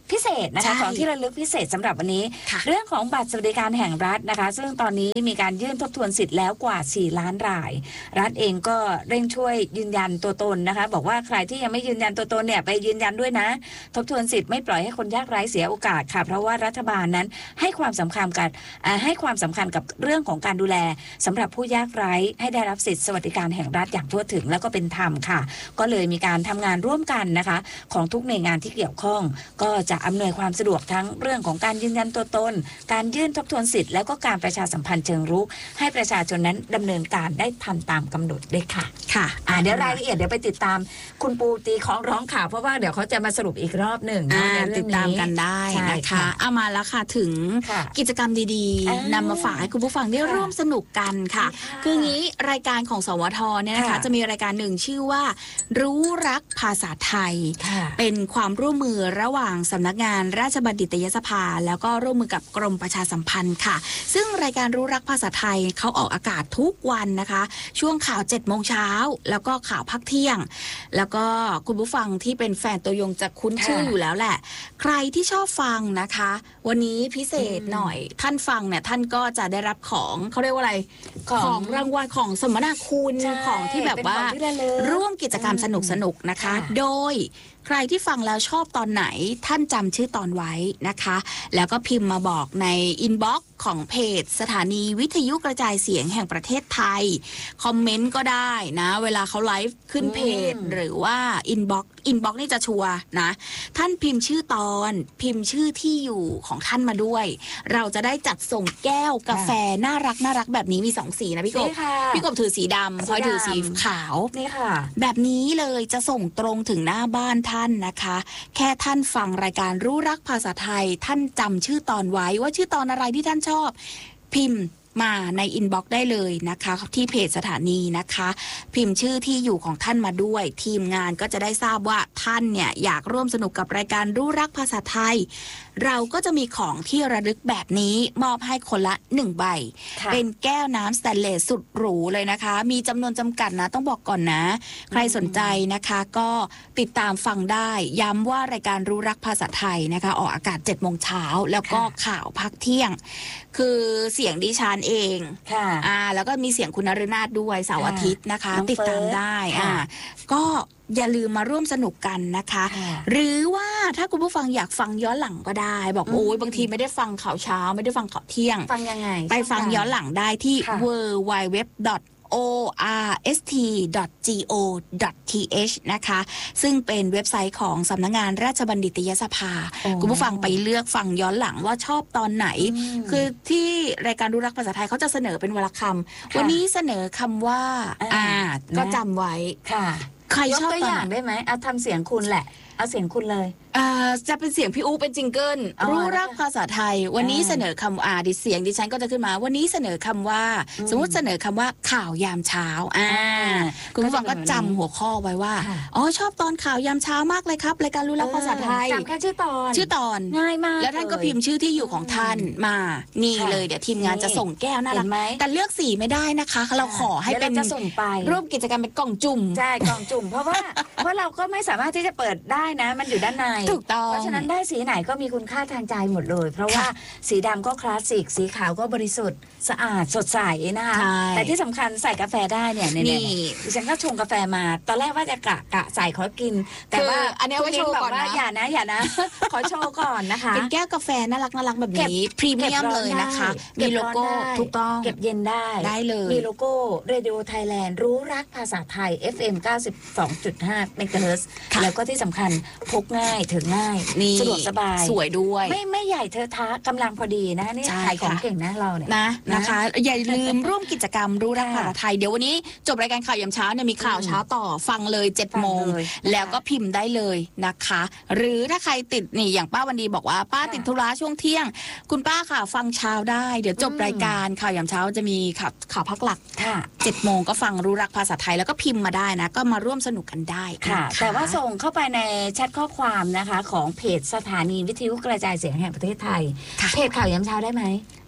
พิเศษนะคะของที่ระลึกพิเศษสำหรับวันนี้เรื่องของบัตรสวัสดิการแห่งรัฐนะคะซึ่งตอนนี้มีการยื่นทบทวนสิทธิ์แล้วกว่าสี่ล้านรายรัฐเองก็เร่งช่วยยืนยันตัวตนนะคะบอกว่าใครที่ยังไม่ยืนยันตัวตนเนี่ยไปยืนยันด้วยนะทบทวนสิทธิ์ไม่ปล่อยให้คนยากไร้เสียโอกาสค่ะเพราะว่ารัฐบาลนั้นให้ความสำคัญกับให้ความสำคัญกับเรื่องของการดูแลสำหรับผู้ยากไร้ให้ได้รับสิทธิสวัสดิการแห่งรัฐอย่างทั่วถึงแล้วก็เป็นธรรมค่ะก็เลยมีการทำงานร่วมกันนะคะของทุกหน่วยงานที่เกี่ยวข้องก็จะอำนวยความสะดวกทั้งเรื่องของการยืนยันตัวตนการยื่นทบทวนสิทธิ์แล้วก็การประชาสัมพันธ์เชิงรุกให้ประชาชนนั้นดำเนินการได้ทันตามกำหนดด้วยค่ะค่ะอ่าเดี๋ยวรายละเอียดเดี๋ยวไปติดตามคุณปูตีของร้องข่าวเพราะว่าเดี๋ยวเขาจะมาสรุปอีกรอบหนึ่งติดตามกันได้นะคะเอามาแล้วค่ะถึงกิจกรรมดีๆนำมาฝากให้คุณผู้ฟังได้ร่วมสนุกกันค่ะคืองี้รายการของสวทเนี่ยนะคะจะมีรายการหนึ่งชื่อว่ารู้รักภาษาไทยเป็นความร่วมมือระหว่างสำนักงานราชบัณฑิตยสภาแล้วก็ร่วมมือกับกรมประชาสัมพันธ์ค่ะซึ่งรายการรู้รักภาษาไทยเขาออกอากาศทุกวันนะคะช่วงข่าวเจ็ดโมงเช้าแล้วก็ข่าวพักเที่ยงแล้วก็คุณผู้ฟังที่เป็นแฟนตัวยงจะคุ้นชื่ออยู่แล้วแหละใครที่ชอบฟังนะคะวันนี้พิเศษหน่อยท่านฟังเนี่ยท่านก็จะได้รับของเขาเรียกว่าอะไรของรางวัลของสมนาคุณของที่แบบว่าร่วมกิจกรรมสนุกๆนะคะโดยใครที่ฟังแล้วชอบตอนไหนท่านจำชื่อตอนไว้นะคะแล้วก็พิมพ์มาบอกในอินบ็อกซ์ของเพจสถานีวิทยุกระจายเสียงแห่งประเทศไทยคอมเมนต์ก็ได้นะเวลาเขาไลฟ์ขึ้นเพจหรือว่าอินบ็อกซ์อินบ็อกซ์นี่จะชัวร์นะท่านพิมพ์ชื่อตอนพิมพ์ชื่อที่อยู่ของท่านมาด้วยเราจะได้จัดส่งแก้วกาแฟน่ารักน่ารักแบบนี้มีสองสีนะพี่กบพี่กบถือสีดำพลอยถือสีขาวนี่ค่ะแบบนี้เลยจะส่งตรงถึงหน้าบ้านท่านนะคะแค่ท่านฟังรายการรู้รักภาษาไทยท่านจำชื่อตอนไว้ว่าชื่อตอนอะไรที่ท่านชอบพิมพ์มาในอินบ็อกซ์ได้เลยนะคะที่เพจสถานีนะคะพิมพ์ชื่อที่อยู่ของท่านมาด้วยทีมงานก็จะได้ทราบว่าท่านเนี่ยอยากร่วมสนุกกับรายการรู้รักภาษาไทยเราก็จะมีของที่ระลึกแบบนี้มอบให้คนละหนึ่งใบเป็นแก้วน้ำสแตนเลสสุดหรูเลยนะคะมีจำนวนจำกัดนะต้องบอกก่อนนะใครสนใจนะคะก็ติดตามฟังได้ย้ำว่ารายการรู้รักภาษาไทยนะคะออกอากาศเจ็ดโมงเช้าแล้วก็ข่าวพักเที่ยงคือเสียงดิฉันเองอ่าแล้วก็มีเสียงคุณนฤนาถด้วยเสาร์อาทิตย์นะคะติดตามได้อ่าก็อย่าลืมมาร่วมสนุกกันนะคะหรือว่าถ้าคุณผู้ฟังอยากฟังย้อนหลังก็ได้บอกโอ้ยบางทีไม่ได้ฟังข่าวเช้าไม่ได้ฟังข่าวเที่ยงฟังยังไงไปฟังย้อนหลังได้ที่ ดับเบิลยู ดับเบิลยู ดับเบิลยู ดอท โอ อาร์ เอส ที ดอท จี โอ ดอท ที เอช นะคะซึ่งเป็นเว็บไซต์ของสำนักงานราชบัณฑิตยสภาคุณผู้ฟังไปเลือกฟังย้อนหลังว่าชอบตอนไหนคือที่รายการรู้รักภาษาไทยเขาจะเสนอเป็นวรรณคำวันนี้เสนอคำว่าอ่าก็จำไว้ค่ะใครชอบตัวอย่างได้ไหมเอาทำเสียงคุณแหละเอาเสียงคุณเลยอ่าจะเป็นเสียงพี่อู๋เป็นจิงเกิลรู้รักภาษาไทยวันนี้เสนอคำอ่าดิเสียงดิฉันก็จะขึ้นมาวันนี้เสนอคำว่าสมมติเสนอคำว่าข่าวยามเช้าอ่าคุณผู้ฟังก็จำหัวข้อไว้ว่าอ๋อชอบตอนข่าวยามเช้ามากเลยครับรายการรู้รักภาษาไทยจำแค่ชื่อตอนชื่อตอนง่ายมากแล้วท่านก็พิมพ์ชื่อที่อยู่ของท่านมานี่เลยเดี๋ยวทีมงานจะส่งแก้วน่ารักแต่เลือกสีไม่ได้นะคะเราขอให้เป็นจะส่งไปรูปกิจกรรมเป็นกล่องจุ่มใช่กล่องจุ่มเพราะว่าเพราะเราก็ไม่สามารถที่จะเปิดได้นะมันอยู่ด้านในถูกต้องเพราะฉะนั้นได้สีไหนก็มีคุณค่าทางใจหมดเลยเพราะว่าสีดำก็คลาสสิกสีขาวก็บริสุทธิ์สะอาดสดใสนะคะแต่ที่สำคัญใส่กาแฟได้เนี่ยนี่ดิฉันก็ชงกาแฟมาตอนแรกว่าจะกะกะใส่ขอกินแต่ว่าอันนี้ไว้โชว์ก่อนนะอย่านะอย่านะขอโชว์ก่อนนะคะเป็นแก้วกาแฟน่ารักน่ารักแบบนี้พรีเมียมเลยนะคะมีโลโก้ถูกต้องเก็บเย็นได้ได้เลยมีโลโก้เรดิโอไทยแลนด์รู้รักภาษาไทย เอฟ เอ็ม เก้าสิบสองจุดห้า เมกะเฮิรตซ์แล้วก็ที่สำคัญพกง่ายถึงง่ายสะดวกสบายสวยด้วยไม่ไม่ใหญ่เธอท้ากำลังพอดีนะนี่ขายของเก่งนะเราเนี่ยนะนะคะอย่าลืมร่วมกิจกรรมรู้รักภาษาไทยเดี๋ยววันนี้จบรายการข่าวยามเช้าเนี่ยมีข่าวเช้าต่อฟังเลยเจ็ดโมงแล้วก็พิมพ์ได้เลยนะคะหรือถ้าใครติดนี่อย่างป้าวันดีบอกว่าป้าติดธุระช่วงเที่ยงคุณป้าค่ะฟังเช้าได้เดี๋ยวจบรายการข่าวยามเช้าจะมีข่าวข่าวพักหลักเจ็ดโมงก็ฟังรู้รักภาษาไทยแล้วก็พิมพ์มาได้นะก็มาร่วมสนุกกันได้ค่ะแต่ว่าส่งเข้าไปในแชทข้อความนะคะของเพจสถานีวิทยุกระจายเสียงแห่งประเทศไทยเพจข่าวยามเช้าได้ไหม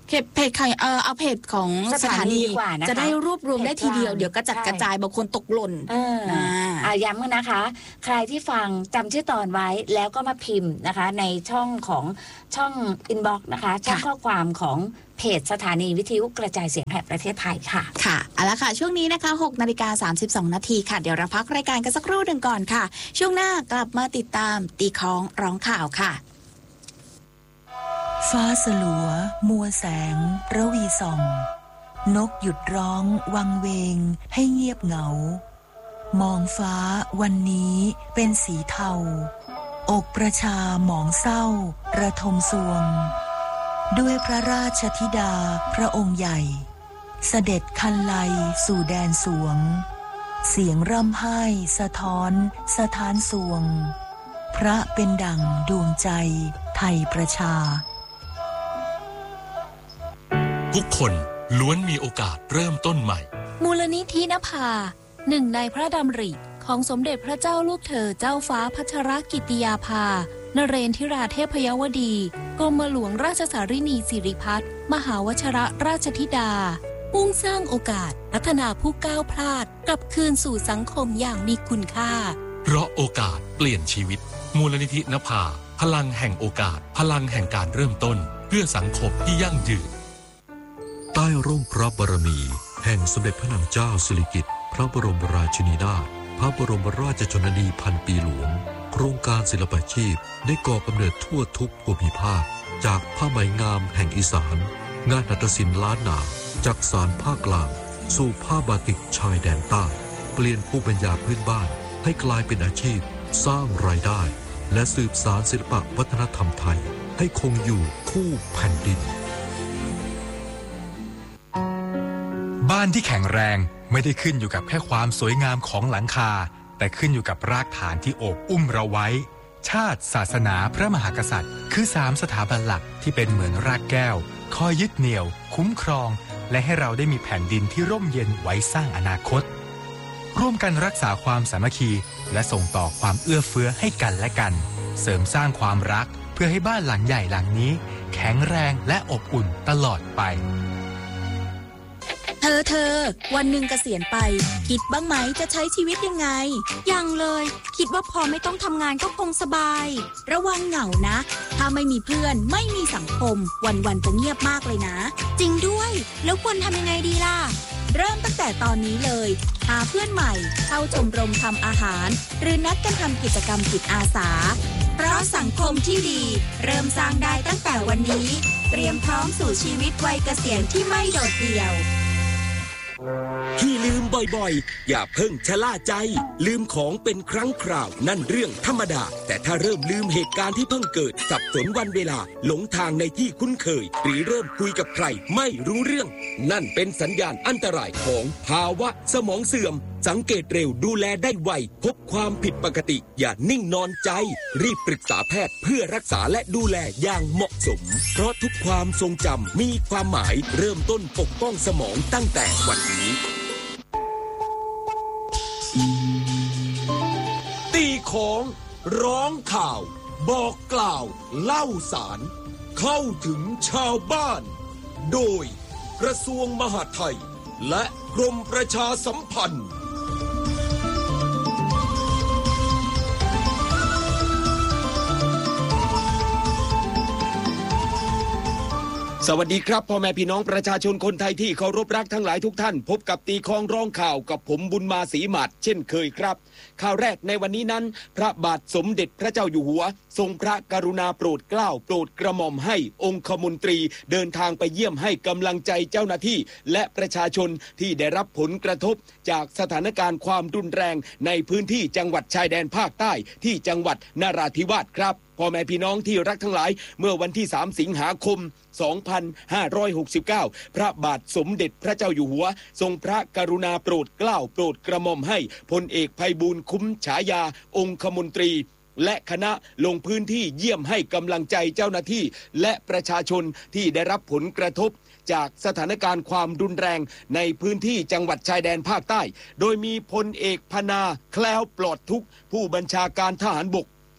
เพจใครเออเอาเพจของสถานีจะได้รวบรวมได้ทีเดียวเดี๋ยวกระจัดกระจายบางคนตกหล่นเอออ่าย้ำกันนะคะ ใครที่ฟังจำชื่อตอนไว้แล้วก็มาพิมพ์นะคะในช่องของช่องอินบ็อกซ์นะคะช่องข้อความของเพจสถานีวิทยุกระจายเสียงแห่งประเทศไทยค่ะค่ะเอาละค่ะช่วงนี้นะคะหกนาฬิกาสามสิบสองนาทีค่ะเดี๋ยวเราพักรายการกันสักครู่หนึ่งก่อนค่ะช่วงหน้ากลับมาติดตามตีค้องร้องข่าวค่ะฟ้าสลัวมัวแสงระวีส่องนกหยุดร้องวังเวงให้เงียบเหงามองฟ้าวันนี้เป็นสีเทาอกประชาหมองเศร้าระทมสวงด้วยพระราชธิดาพระองค์ใหญ่เสด็จคันไลสู่แดนสวงเสียงร่ำไห้สะท้อนสะท้านสวงพระเป็นดั่งดวงใจไทยประชาทุกคนล้วนมีโอกาสเริ่มต้นใหม่มูลนิธินภาหนึ่งในพระดำริของสมเด็จพระเจ้าลูกเธอเจ้าฟ้าพัชรกิติยาภานเรนทิราเทพยวดีกรมหลวงราชสารินีสิริพัฒน์มหาวชรราชธิดามุ่งสร้างโอกาสพัฒนาผู้ก้าวพลาดกลับคืนสู่สังคมอย่างมีคุณค่าเพราะโอกาสเปลี่ยนชีวิตมูลนิธินภาพลังแห่งโอกาสพลังแห่งการเริ่มต้นเพื่อสังคมที่ยั่งยืนใต้ร่มพระบารมีแห่งสมเด็จพระนางเจ้าสิริกิติ์พระบรมราชินีนาถพระบรมราชชนนีพันปีหลวงโครงการศิลปาชีพได้ก่อกำเนิดทั่วทุกภูมิภาคจากผ้าไหมงามแห่งอีสานงานหัตถศิลป์ล้านนาจากสารภาคกลางสู่ผ้าบาติกชายแดนใต้เปลี่ยนภูมิปัญญาพื้นบ้านให้กลายเป็นอาชีพสร้างรายได้และสืบสานศิลปวัฒนธรรมไทยให้คงอยู่คู่แผ่นดินบ้านที่แข็งแรงไม่ได้ขึ้นอยู่กับแค่ความสวยงามของหลังคาแต่ขึ้นอยู่กับรากฐานที่โอบอุ้มเราไว้ชาติศาสนาพระมหากษัตริย์คือสามสถาบันหลักที่เป็นเหมือนรากแก้วคอยยึดเหนี่ยวคุ้มครองและให้เราได้มีแผ่นดินที่ร่มเย็นไว้สร้างอนาคตร่วมกันรักษาความสามัคคีและส่งต่อความเอื้อเฟื้อให้กันและกันเสริมสร้างความรักเพื่อให้บ้านหลังใหญ่หลังนี้แข็งแรงและอบอุ่นตลอดไปเธอเธอวันหนึ่งเกษียณไปคิดบ้างไหมจะใช้ชีวิตยังไงยังเลยคิดว่าพอไม่ต้องทำงานก็คงสบายระวังเหงานะถ้าไม่มีเพื่อนไม่มีสังคมวันๆจะเงียบมากเลยนะจริงด้วยแล้วควรทำยังไงดีล่ะเริ่มตั้งแต่ตอนนี้เลยหาเพื่อนใหม่เข้าชมรมทำอาหารหรือนัดกันทำกิจกรรมจิตอาสาเพราะสังคมที่ดีเริ่มสร้างได้ตั้งแต่วันนี้เตรียมพร้อมสู่ชีวิตวัยเกษียณที่ไม่โดดเดี่ยวที่ลืมบ่อยๆอย่าเพิ่งชะล่าใจลืมของเป็นครั้งคราวนั่นเรื่องธรรมดาแต่ถ้าเริ่มลืมเหตุการณ์ที่เพิ่งเกิดสับสนวันเวลาหลงทางในที่คุ้นเคยหรือเริ่มคุยกับใครไม่รู้เรื่องนั่นเป็นสัญญาณอันตรายของภาวะสมองเสื่อมสังเกตเร็วดูแลได้ไวพบความผิดปกติอย่านิ่งนอนใจรีบปรึกษาแพทย์เพื่อรักษาและดูแลอย่างเหมาะสมเพราะทุกความทรงจำมีความหมายเริ่มต้นปกป้องสมองตั้งแต่วันนี้ตีของร้องข่าวบอกกล่าวเล่าสารเข้าถึงชาวบ้านโดยกระทรวงมหาดไทยและกรมประชาสัมพันธ์สวัสดีครับพ่อแม่พี่น้องประชาชนคนไทยที่เคารพรักทั้งหลายทุกท่านพบกับตีคองร้องข่าวกับผมบุญมาศรีหมัดเช่นเคยครับข่าวแรกในวันนี้นั้นพระบาทสมเด็จพระเจ้าอยู่หัวทรงพระกรุณาโปรดเกล้าโปรดกระหม่อมให้องคมนตรีเดินทางไปเยี่ยมให้กำลังใจเจ้าหน้าที่และประชาชนที่ได้รับผลกระทบจากสถานการณ์ความรุนแรงในพื้นที่จังหวัดชายแดนภาคใต้ที่จังหวัดนราธิวาสครับพ่อแม่พี่น้องที่รักทั้งหลายเมื่อวันที่สามสิงหาคมสองพันห้าร้อยหกสิบเก้าพระบาทสมเด็จพระเจ้าอยู่หัวทรงพระกรุณาโปรดเกล้าโปรดกระหม่อมให้พลเอกไพบูลย์คุ้มฉายาองคมนตรีและคณะลงพื้นที่เยี่ยมให้กำลังใจเจ้าหน้าที่และประชาชนที่ได้รับผลกระทบจากสถานการณ์ความรุนแรงในพื้นที่จังหวัดชายแดนภาคใต้โดยมีพลเอกพนาแคล้วปลอดทุกข์ผู้บัญชาการทหารบก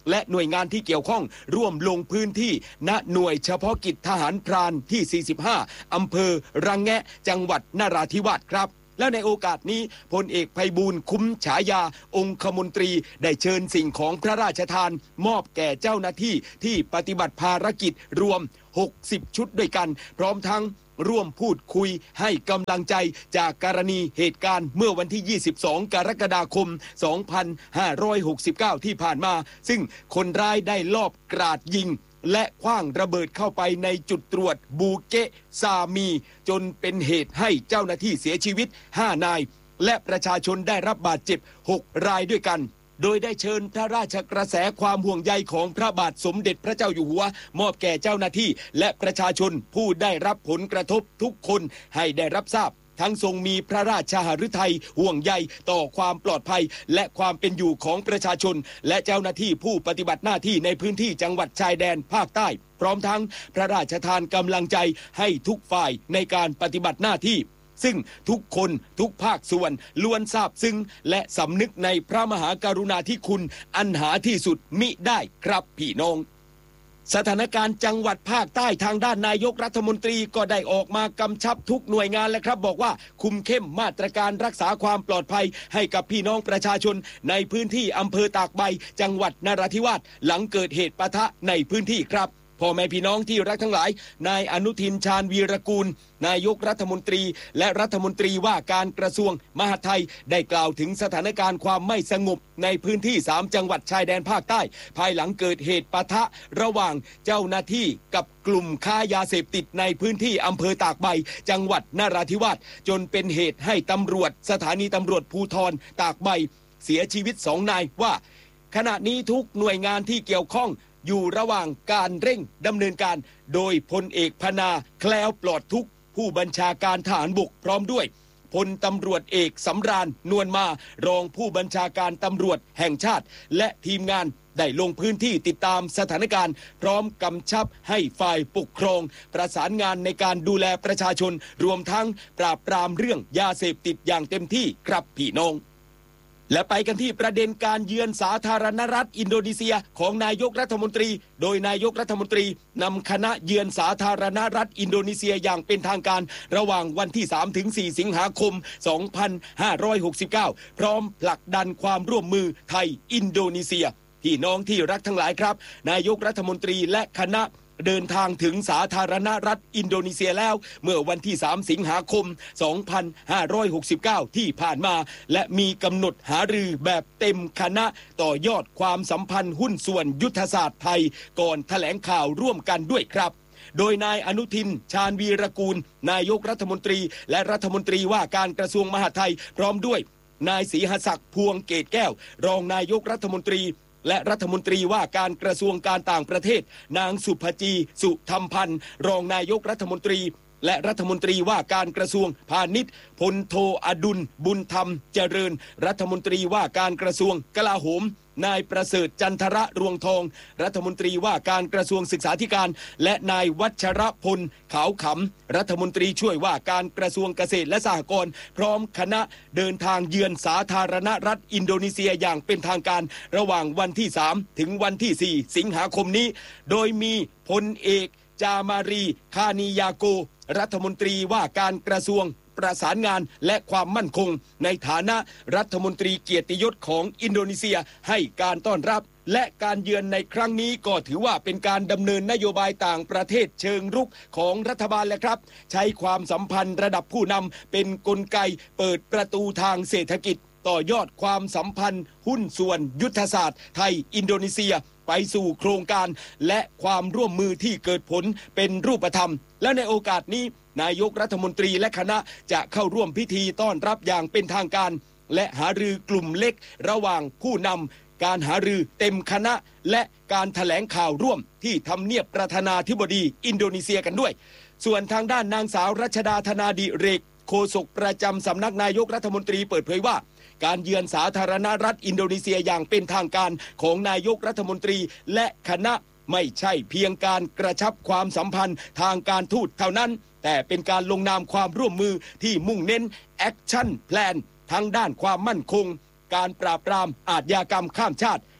และหน่วยงานที่เกี่ยวข้องร่วมลงพื้นที่ณหน่วยเฉพาะกิจทหารพรานที่ สี่สิบห้า อำเภอระแงะจังหวัดนราธิวาสครับและในโอกาสนี้พลเอกไพบูลย์คุ้มฉายาองคมนตรีได้เชิญสิ่งของพระราชทานมอบแก่เจ้าหน้าที่ที่ปฏิบัติภารกิจรวมหกสิบชุดด้วยกันพร้อมทั้งร่วมพูดคุยให้กำลังใจจากกรณีเหตุการณ์เมื่อวันที่ ยี่สิบสอง กรกฎาคม สองพันห้าร้อยหกสิบเก้า ที่ผ่านมาซึ่งคนร้ายได้ลอบกราดยิงและขว้างระเบิดเข้าไปในจุดตรวจบูเกะซามีจนเป็นเหตุให้เจ้าหน้าที่เสียชีวิตห้านายและประชาชนได้รับบาดเจ็บหกรายด้วยกันโดยได้เชิญพระราชกระแสความห่วงใยของพระบาทสมเด็จพระเจ้าอยู่หัวมอบแก่เจ้าหน้าที่และประชาชนผู้ได้รับผลกระทบทุกคนให้ได้รับทราบทั้งทรงมีพระราชหฤทัยห่วงใยต่อความปลอดภัยและความเป็นอยู่ของประชาชนและเจ้าหน้าที่ผู้ปฏิบัติหน้าที่ในพื้นที่จังหวัดชายแดนภาคใต้พร้อมทั้งพระราชทานกำลังใจให้ทุกฝ่ายในการปฏิบัติหน้าที่ซึ่งทุกคนทุกภาคส่วนล้วนทราบซึ้งและสำนึกในพระมหากรุณาธิคุณอันหาที่สุดมิได้ครับพี่น้องสถานการณ์จังหวัดภาคใต้ทางด้านนายกรัฐมนตรีก็ได้ออกมากำชับทุกหน่วยงานแล้วครับบอกว่าคุมเข้มมาตรการรักษาความปลอดภัยให้กับพี่น้องประชาชนในพื้นที่อำเภอตากใบจังหวัดนราธิวาสหลังเกิดเหตุปะทะในพื้นที่ครับพ่อแม่พี่น้องที่รักทั้งหลายนายอนุทินชาญวีรกูลนายกรัฐมนตรีและรัฐมนตรีว่าการกระทรวงมหาดไทยได้กล่าวถึงสถานการณ์ความไม่สงบในพื้นที่สามจังหวัดชายแดนภาคใต้ภายหลังเกิดเหตุปะทะระหว่างเจ้าหน้าที่กับกลุ่มค้ายาเสพติดในพื้นที่อำเภอตากใบจังหวัดนราธิวาสจนเป็นเหตุให้ตำรวจสถานีตำรวจภูธรตากใบเสียชีวิตสองนายว่าขณะนี้ทุกหน่วยงานที่เกี่ยวข้องอยู่ระหว่างการเร่งดำเนินการโดยพลเอกพนาแคล้วปลอดทุกข์ผู้บัญชาการทหารบกพร้อมด้วยพลตำรวจเอกสำราญนวลมารองผู้บัญชาการตำรวจแห่งชาติและทีมงานได้ลงพื้นที่ติดตามสถานการณ์พร้อมกำชับให้ฝ่ายปกครองประสานงานในการดูแลประชาชนรวมทั้งปราบปรามเรื่องยาเสพติดอย่างเต็มที่ครับพี่น้องและไปกันที่ประเด็นการเยือนสาธารณรัฐอินโดนีเซียของนายกรัฐมนตรีโดยนายกรัฐมนตรีนำคณะเยือนสาธารณรัฐอินโดนีเซียอย่างเป็นทางการระหว่างวันที่ สามถึงสี่ สิงหาคม สองพันห้าร้อยหกสิบเก้า พร้อมผลักดันความร่วมมือไทยอินโดนีเซียพี่น้องที่รักทั้งหลายครับนายกรัฐมนตรีและคณะเดินทางถึงสาธารณรัฐอินโดนีเซียแล้วเมื่อวันที่ สาม สิงหาคม สองพันห้าร้อยหกสิบเก้า ที่ผ่านมาและมีกำหนดหารือแบบเต็มคณะต่อยอดความสัมพันธ์หุ้นส่วนยุทธศาสตร์ไทยก่อนแถลงข่าวร่วมกันด้วยครับโดยนายอนุทินชาญวีรกูลนายกรัฐมนตรีและรัฐมนตรีว่าการกระทรวงมหาดไทยพร้อมด้วยนายศรีหศักดิ์พวงเกตแก้วรองนายกรัฐมนตรีและรัฐมนตรีว่าการกระทรวงการต่างประเทศนางสุภจีสุธรรมพันธ์รองนายกรัฐมนตรีและรัฐมนตรีว่าการกระทรวงพาณิชย์พลโทอดุลบุญธรรมเจริญรัฐมนตรีว่าการกระทรวงกลาโหมนายประเสริฐจันทระรวงทองรัฐมนตรีว่าการกระทรวงศึกษาธิการและนายวัชรพลขาวขำรัฐมนตรีช่วยว่าการกระทรวงเกษตรและสหกรณ์พร้อมคณะเดินทางเยือนสาธารณรัฐอินโดนีเซียอย่างเป็นทางการระหว่างวันที่สามถึงวันที่สี่สิงหาคมนี้โดยมีพลเอกจามารีคานิยาโกรัฐมนตรีว่าการกระทรวงประสานงานและความมั่นคงในฐานะรัฐมนตรีเกียรติยศของอินโดนีเซียให้การต้อนรับและการเยือนในครั้งนี้ก็ถือว่าเป็นการดำเนินนโยบายต่างประเทศเชิงรุกของรัฐบาลแหละครับใช้ความสัมพันธ์ระดับผู้นำเป็นกลไกเปิดประตูทางเศรษฐกิจต่อยอดความสัมพันธ์หุ้นส่วนยุทธศาสตร์ไทยอินโดนีเซียไปสู่โครงการและความร่วมมือที่เกิดผลเป็นรูปธรรมและในโอกาสนี้นายกรัฐมนตรีและคณะจะเข้าร่วมพิธีต้อนรับอย่างเป็นทางการและหารือกลุ่มเล็กระหว่างผู้นำการหารือเต็มคณะและการแถลงข่าวร่วมที่ทำเนียบประธานาธิบดีอินโดนีเซียกันด้วยส่วนทางด้านนางสาวรัชดาธนาดิเรกโฆษกประจำสำนักนายกรัฐมนตรีเปิดเผยว่าการเยือนสาธารณรัฐอินโดนีเซียอย่างเป็นทางการของนายกรัฐมนตรีและคณะไม่ใช่เพียงการกระชับความสัมพันธ์ทางการทูตเท่านั้นแต่เป็นการลงนามความร่วมมือที่มุ่งเน้นแอคชั่นแพลนทั้งด้านความมั่นคงการปราบปรามอาชญากรรมข้ามชาติ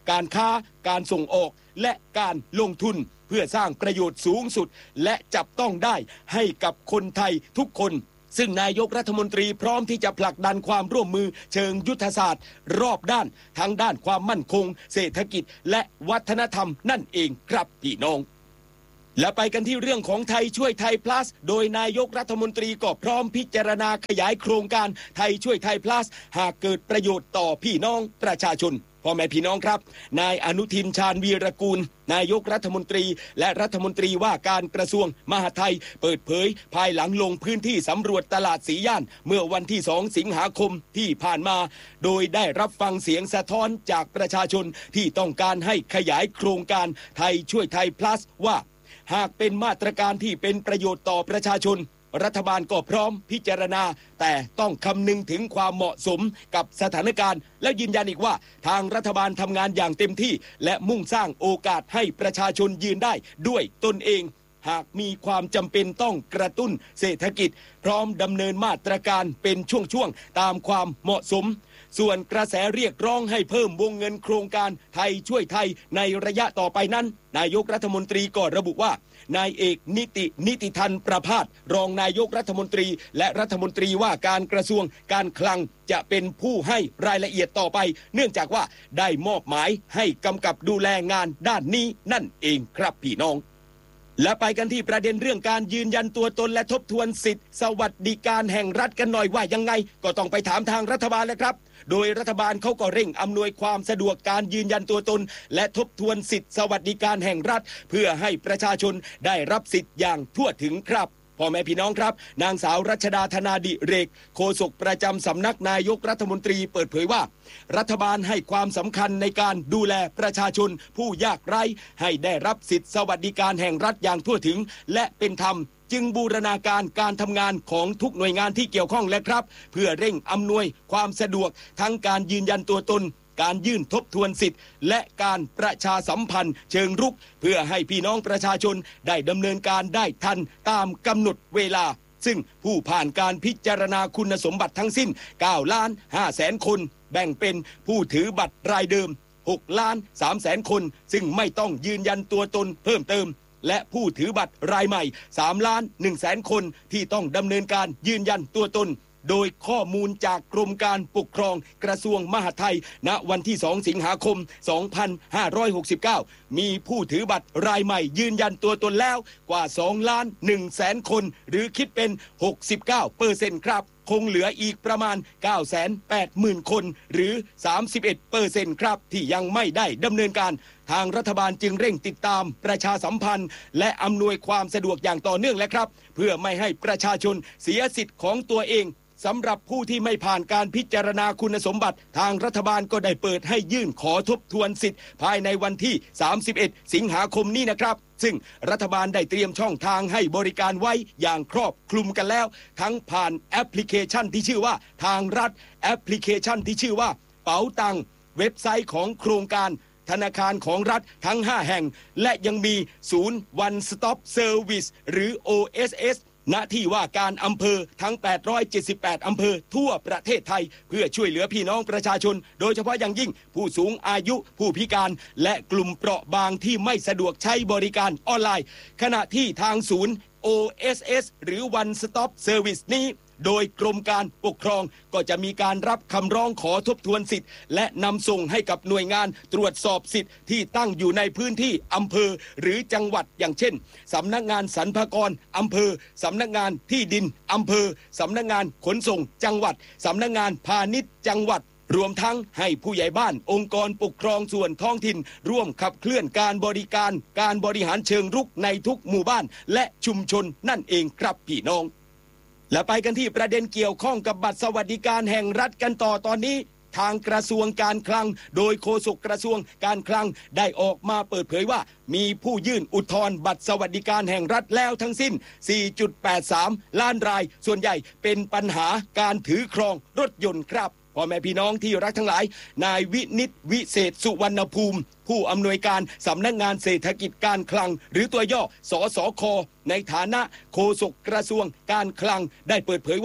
การค้าการส่งออกและการลงทุนเพื่อสร้างประโยชน์สูงสุดและจับต้องได้ให้กับคนไทยทุกคนซึ่งนายกรัฐมนตรีพร้อมที่จะผลักดันความร่วมมือเชิงยุทธศาสตร์รอบด้านทั้งด้านความมั่นคงเศรษฐกิจและวัฒนธรรมนั่นเองครับพี่น้องและไปกันที่เรื่องของไทยช่วยไทย plus โดยนายกรัฐมนตรีก็พร้อมพิจารณาขยายโครงการไทยช่วยไทย plus หากเกิดประโยชน์ต่อพี่น้องประชาชนพ่อแม่พี่น้องครับนายอนุทินชาญวีรกูลนายกรัฐมนตรีและรัฐมนตรีว่าการกระทรวงมหาดไทยเปิดเผยภายหลังลงพื้นที่สำรวจตลาดสีย่านเมื่อวันที่สองสิงหาคมที่ผ่านมาโดยได้รับฟังเสียงสะท้อนจากประชาชนที่ต้องการให้ขยายโครงการไทยช่วยไทย plus ว่าหากเป็นมาตรการที่เป็นประโยชน์ต่อประชาชนรัฐบาลก็พร้อมพิจารณาแต่ต้องคำนึงถึงความเหมาะสมกับสถานการณ์และยืนยันอีกว่าทางรัฐบาลทำงานอย่างเต็มที่และมุ่งสร้างโอกาสให้ประชาชนยืนได้ด้วยตนเองหากมีความจำเป็นต้องกระตุ้นเศรษฐกิจพร้อมดำเนินมาตรการเป็นช่วงๆตามความเหมาะสมส่วนกระแสเรียกร้องให้เพิ่มวงเงินโครงการไทยช่วยไทยในระยะต่อไปนั้นนายกรัฐมนตรีก็ระบุว่านายเอกนิตินิติทันประภาสรองนายกรัฐมนตรีและรัฐมนตรีว่าการกระทรวงการคลังจะเป็นผู้ให้รายละเอียดต่อไปเนื่องจากว่าได้มอบหมายให้กำกับดูแลงานด้านนี้นั่นเองครับพี่น้องและไปกันที่ประเด็นเรื่องการยืนยันตัวตนและทบทวนสิทธิสวัสดิการแห่งรัฐกันหน่อยว่ายังไงก็ต้องไปถามทางรัฐบาลแล้วครับโดยรัฐบาลเขาก็เร่งอำนวยความสะดวกการยืนยันตัวตนและทบทวนสิทธิสวัสดิการแห่งรัฐเพื่อให้ประชาชนได้รับสิทธิ์อย่างทั่วถึงครับพ่อแม่พี่น้องครับนางสาวรัชดาธนาดิเรกโฆษกประจำสำนักนายกรัฐมนตรีเปิดเผยว่ารัฐบาลให้ความสำคัญในการดูแลประชาชนผู้ยากไร้ให้ได้รับสิทธิสวัสดิการแห่งรัฐอย่างทั่วถึงและเป็นธรรมจึงบูรณาการการทำงานของทุกหน่วยงานที่เกี่ยวข้องและครับเพื่อเร่งอำนวยความสะดวกทั้งการยืนยันตัวตนการยื่นทบทวนสิทธิ์และการประชาสัมพันธ์เชิงรุกเพื่อให้พี่น้องประชาชนได้ดำเนินการได้ทันตามกำหนดเวลาซึ่งผู้ผ่านการพิจารณาคุณสมบัติทั้งสิ้นเก้าล้านห้าแสนคนแบ่งเป็นผู้ถือบัตรรายเดิมหกล้านสามแสนคนซึ่งไม่ต้องยืนยันตัวตนเพิ่มเติมและผู้ถือบัตรรายใหม่สามล้านหนึ่งแสนคนที่ต้องดำเนินการยืนยันตัวตนโดยข้อมูลจากกรมการปกครองกระทรวงมหาดไทยณวันที่สองสิงหาคมสองพันห้าร้อยหกสิบเก้ามีผู้ถือบัตรรายใหม่ยืนยันตัวตนแล้วกว่าสองล้านหนึ่งแสนคนหรือคิดเป็น หกสิบเก้าเปอร์เซ็นต์ ครับคงเหลืออีกประมาณ เก้าแสนแปดหมื่นคนหรือ สามสิบเอ็ดเปอร์เซ็นต์ ครับที่ยังไม่ได้ดำเนินการทางรัฐบาลจึงเร่งติดตามประชาสัมพันธ์และอำนวยความสะดวกอย่างต่อเนื่องและครับเพื่อไม่ให้ประชาชนเสียสิทธิ์ของตัวเองสำหรับผู้ที่ไม่ผ่านการพิจารณาคุณสมบัติทางรัฐบาลก็ได้เปิดให้ยื่นขอทบทวนสิทธิ์ภายในวันที่สามสิบเอ็ดสิงหาคมนี้นะครับซึ่งรัฐบาลได้เตรียมช่องทางให้บริการไว้อย่างครอบคลุมกันแล้วทั้งผ่านแอปพลิเคชันที่ชื่อว่าทางรัฐแอปพลิเคชันที่ชื่อว่าเป๋าตังเว็บไซต์ของโครงการธนาคารของรัฐทั้งห้าแห่งและยังมีศูนย์ One Stop Service หรือ โอ เอส เอสณที่ว่าการอำเภอทั้งแปดร้อยเจ็ดสิบแปดอำเภอทั่วประเทศไทยเพื่อช่วยเหลือพี่น้องประชาชนโดยเฉพาะอย่างยิ่งผู้สูงอายุผู้พิการและกลุ่มเปราะบางที่ไม่สะดวกใช้บริการออนไลน์ขณะที่ทางศูนย์ โอ เอส เอส หรือ One Stop Service นี้โดยกรมการปกครองก็จะมีการรับคำร้องขอทบทวนสิทธิ์และนำส่งให้กับหน่วยงานตรวจสอบสิทธิ์ที่ตั้งอยู่ในพื้นที่อำเภอหรือจังหวัดอย่างเช่นสำนักงานสรรพากรอำเภอสำนักงานที่ดินอำเภอสำนักงานขนส่งจังหวัดสำนักงานพาณิชย์จังหวัดรวมทั้งให้ผู้ใหญ่บ้านองค์กรปกครองส่วนท้องถิ่นร่วมขับเคลื่อนการบริการการบริหารเชิงรุกในทุกหมู่บ้านและชุมชนนั่นเองครับพี่น้องและไปกันที่ประเด็นเกี่ยวข้องกับบัตรสวัสดิการแห่งรัฐกันต่อตอนนี้ทางกระทรวงการคลังโดยโฆษกกระทรวงการคลังได้ออกมาเปิดเผยว่ามีผู้ยื่นอุทธรณ์บัตรสวัสดิการแห่งรัฐแล้วทั้งสิ้น สี่จุดแปดสาม ล้านรายส่วนใหญ่เป็นปัญหาการถือครองรถยนต์ครับพ่อแม่พี่น้องที่รักทั้งหลายนายวินิตวิเศษสุวรรณภูมิผู้อำนวยการสำนักงานเศรษฐกิจการคลังหรือตัวย่อสสคในฐานะโฆษกกระทรวงการคลังได้เปิดเผยว่า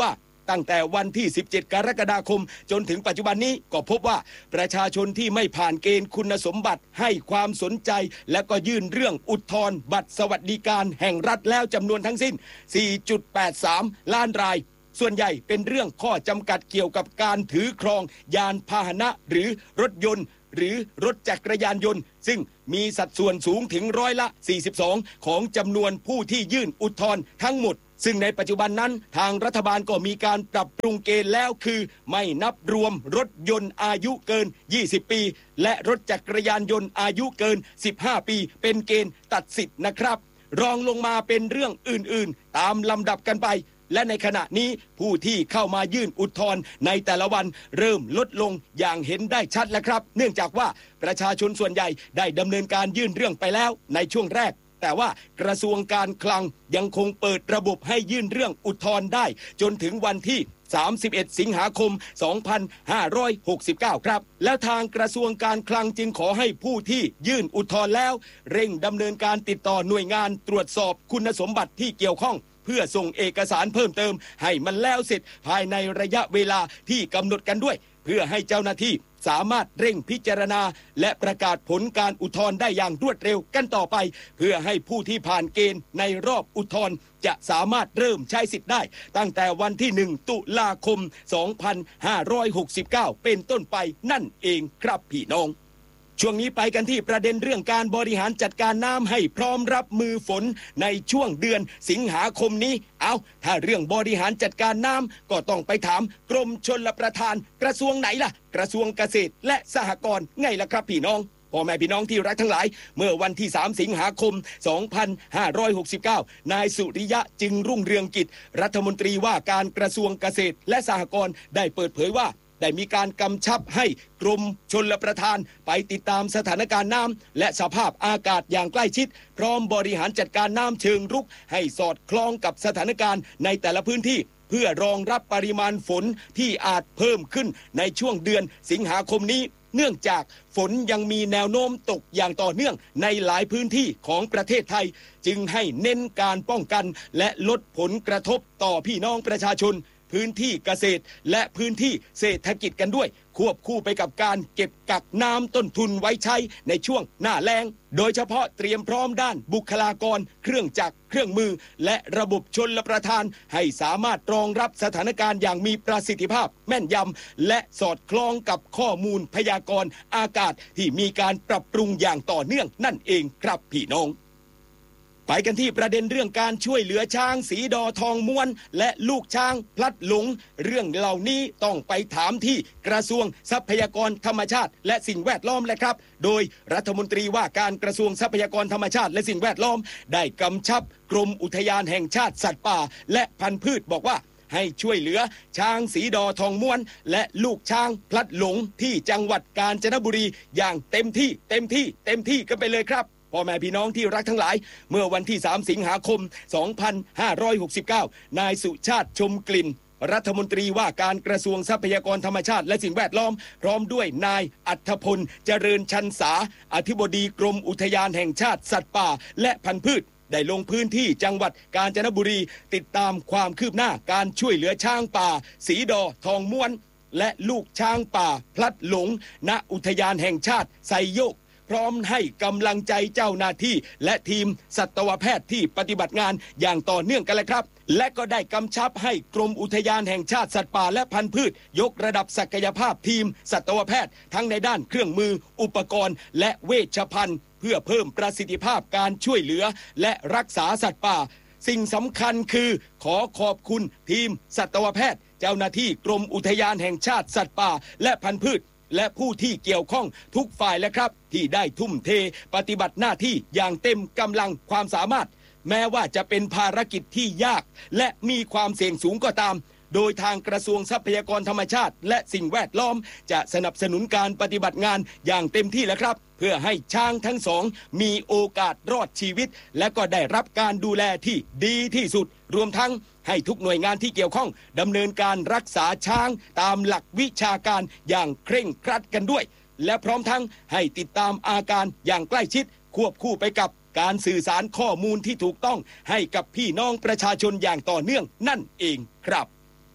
ตั้งแต่วันที่สิบเจ็ดกรกฎาคมจนถึงปัจจุบันนี้ก็พบว่าประชาชนที่ไม่ผ่านเกณฑ์คุณสมบัติให้ความสนใจและก็ยื่นเรื่องอุทธรณ์บัตรสวัสดิการแห่งรัฐแล้วจำนวนทั้งสิ้น สี่จุดแปดสาม ล้านรายส่วนใหญ่เป็นเรื่องข้อจำกัดเกี่ยวกับการถือครองยานพาหนะหรือรถยนต์หรือรถจักรยานยนต์ซึ่งมีสัดส่วนสูงถึงร้อยละ สี่สิบสอง ของจำนวนผู้ที่ยื่นอุทธรณ์ทั้งหมดซึ่งในปัจจุบันนั้นทางรัฐบาลก็มีการปรับปรุงเกณฑ์แล้วคือไม่นับรวมรถยนต์อายุเกินยี่สิบปีและรถจักรยานยนต์อายุเกินสิบห้าปีเป็นเกณฑ์ตัดสิทธิ์นะครับรองลงมาเป็นเรื่องอื่นๆตามลำดับกันไปและในขณะนี้ผู้ที่เข้ามายื่นอุทธรณ์ในแต่ละวันเริ่มลดลงอย่างเห็นได้ชัดแล้วครับเนื่องจากว่าประชาชนส่วนใหญ่ได้ดำเนินการยื่นเรื่องไปแล้วในช่วงแรกแต่ว่ากระทรวงการคลังยังคงเปิดระบบให้ยื่นเรื่องอุทธรณ์ได้จนถึงวันที่สามสิบเอ็ดสิงหาคมสองพันห้าร้อยหกสิบเก้าครับและทางกระทรวงการคลังจึงขอให้ผู้ที่ยื่นอุทธรณ์แล้วเร่งดำเนินการติดต่อหน่วยงานตรวจสอบคุณสมบัติที่เกี่ยวข้องเพื่อส่งเอกสารเพิ่มเติมให้มันแล้วเสร็จภายในระยะเวลาที่กำหนดกันด้วยเพื่อให้เจ้าหน้าที่สามารถเร่งพิจารณาและประกาศผลการอุทธรณ์ได้อย่างรวดเร็วกันต่อไปเพื่อให้ผู้ที่ผ่านเกณฑ์ในรอบอุทธรณ์จะสามารถเริ่มใช้สิทธิ์ได้ตั้งแต่วันที่หนึ่งตุลาคมสองพันห้าร้อยหกสิบเก้าเป็นต้นไปนั่นเองครับพี่น้องช่วงนี้ไปกันที่ประเด็นเรื่องการบริหารจัดการน้ำให้พร้อมรับมือฝนในช่วงเดือนสิงหาคมนี้เอาถ้าเรื่องบริหารจัดการน้ำก็ต้องไปถามกรมชลประทานกระทรวงไหนล่ะกระทรวงเกษตรและสหกรณ์ไงล่ะครับพี่น้องพ่อแม่พี่น้องที่รักทั้งหลายเมื่อวันที่สามสิงหาคมสองพันห้าร้อยหกสิบเก้านายสุริยะจึงรุ่งเรืองกิจรัฐมนตรีว่าการกระทรวงเกษตรและสหกรณ์ได้เปิดเผยว่าได้มีการกำชับให้กรมชลประทานไปติดตามสถานการณ์น้ำและสภาพอากาศอย่างใกล้ชิดพร้อมบริหารจัดการน้ำเชิงรุกให้สอดคล้องกับสถานการณ์ในแต่ละพื้นที่เพื่อรองรับปริมาณฝนที่อาจเพิ่มขึ้นในช่วงเดือนสิงหาคมนี้เนื่องจากฝนยังมีแนวโน้มตกอย่างต่อเนื่องในหลายพื้นที่ของประเทศไทยจึงให้เน้นการป้องกันและลดผลกระทบต่อพี่น้องประชาชนพื้นที่เกษตรและพื้นที่เศรษฐกิจกันด้วยควบคู่ไปกับการเก็บกักน้ำต้นทุนไว้ใช้ในช่วงหน้าแล้งโดยเฉพาะเตรียมพร้อมด้านบุคลากรเครื่องจักรเครื่องมือและระบบชลประทานให้สามารถรองรับสถานการณ์อย่างมีประสิทธิภาพแม่นยำและสอดคล้องกับข้อมูลพยากรณ์อากาศที่มีการปรับปรุงอย่างต่อเนื่องนั่นเองครับพี่น้องไปกันที่ประเด็นเรื่องการช่วยเหลือช้างสีดอทองม้วนและลูกช้างพลัดหลงเรื่องเหล่านี้ต้องไปถามที่กระทรวงทรัพยากรธรรมชาติและสิ่งแวดล้อมแหละครับโดยรัฐมนตรีว่าการกระทรวงทรัพยากรธรรมชาติและสิ่งแวดล้อมได้กำชับกรมอุทยานแห่งชาติสัตว์ป่าและพันธุ์พืชบอกว่าให้ช่วยเหลือช้างสีดอทองม้วนและลูกช้างพลัดหลงที่จังหวัดกาญจนบุรีอย่างเต็มที่เต็มที่เต็มที่กันไปเลยครับพ่อแม่พี่น้องที่รักทั้งหลายเมื่อวันที่สามสิงหาคมสองพันห้าร้อยหกสิบเก้านายสุชาติชมกลิ่นรัฐมนตรีว่าการกระทรวงทรัพยากรธรรมชาติและสิ่งแวดล้อมพร้อมด้วยนายอัธพลเจริญชันษาอธิบดีกรมอุทยานแห่งชาติสัตว์ป่าและพันธุ์พืชได้ลงพื้นที่จังหวัดกาญจนบุรีติดตามความคืบหน้าการช่วยเหลือช้างป่าสีดอทองม้วนและลูกช้างป่าพลัดหลงณอุทยานแห่งชาติไซโยกพร้อมให้กำลังใจเจ้าหน้าที่และทีมสัตวแพทย์ที่ปฏิบัติงานอย่างต่อเนื่องกันเลยครับและก็ได้กำชับให้กรมอุทยานแห่งชาติสัตว์ป่าและพันธุ์พืชยกระดับศักยภาพทีมสัตวแพทย์ทั้งในด้านเครื่องมืออุปกรณ์และเวชภัณฑ์เพื่อเพิ่มประสิทธิภาพการช่วยเหลือและรักษาสัตว์ป่าสิ่งสำคัญคือขอขอบคุณทีมสัตวแพทย์เจ้าหน้าที่กรมอุทยานแห่งชาติสัตว์ป่าและพันธุ์พืชและผู้ที่เกี่ยวข้องทุกฝ่ายและครับที่ได้ทุ่มเทปฏิบัติหน้าที่อย่างเต็มกำลังความสามารถแม้ว่าจะเป็นภารกิจที่ยากและมีความเสี่ยงสูงก็ตามโดยทางกระทรวงทรัพยากรธรรมชาติและสิ่งแวดล้อมจะสนับสนุนการปฏิบัติงานอย่างเต็มที่แล้วครับเพื่อให้ช้างทั้งสองมีโอกาสรอดชีวิตและก็ได้รับการดูแลที่ดีที่สุดรวมทั้งให้ทุกหน่วยงานที่เกี่ยวข้องดำเนินการรักษาช้างตามหลักวิชาการอย่างเคร่งครัดกันด้วยและพร้อมทั้งให้ติดตามอาการอย่างใกล้ชิดควบคู่ไปกับการสื่อสารข้อมูลที่ถูกต้องให้กับพี่น้องประชาชนอย่างต่อเนื่องนั่นเองครับ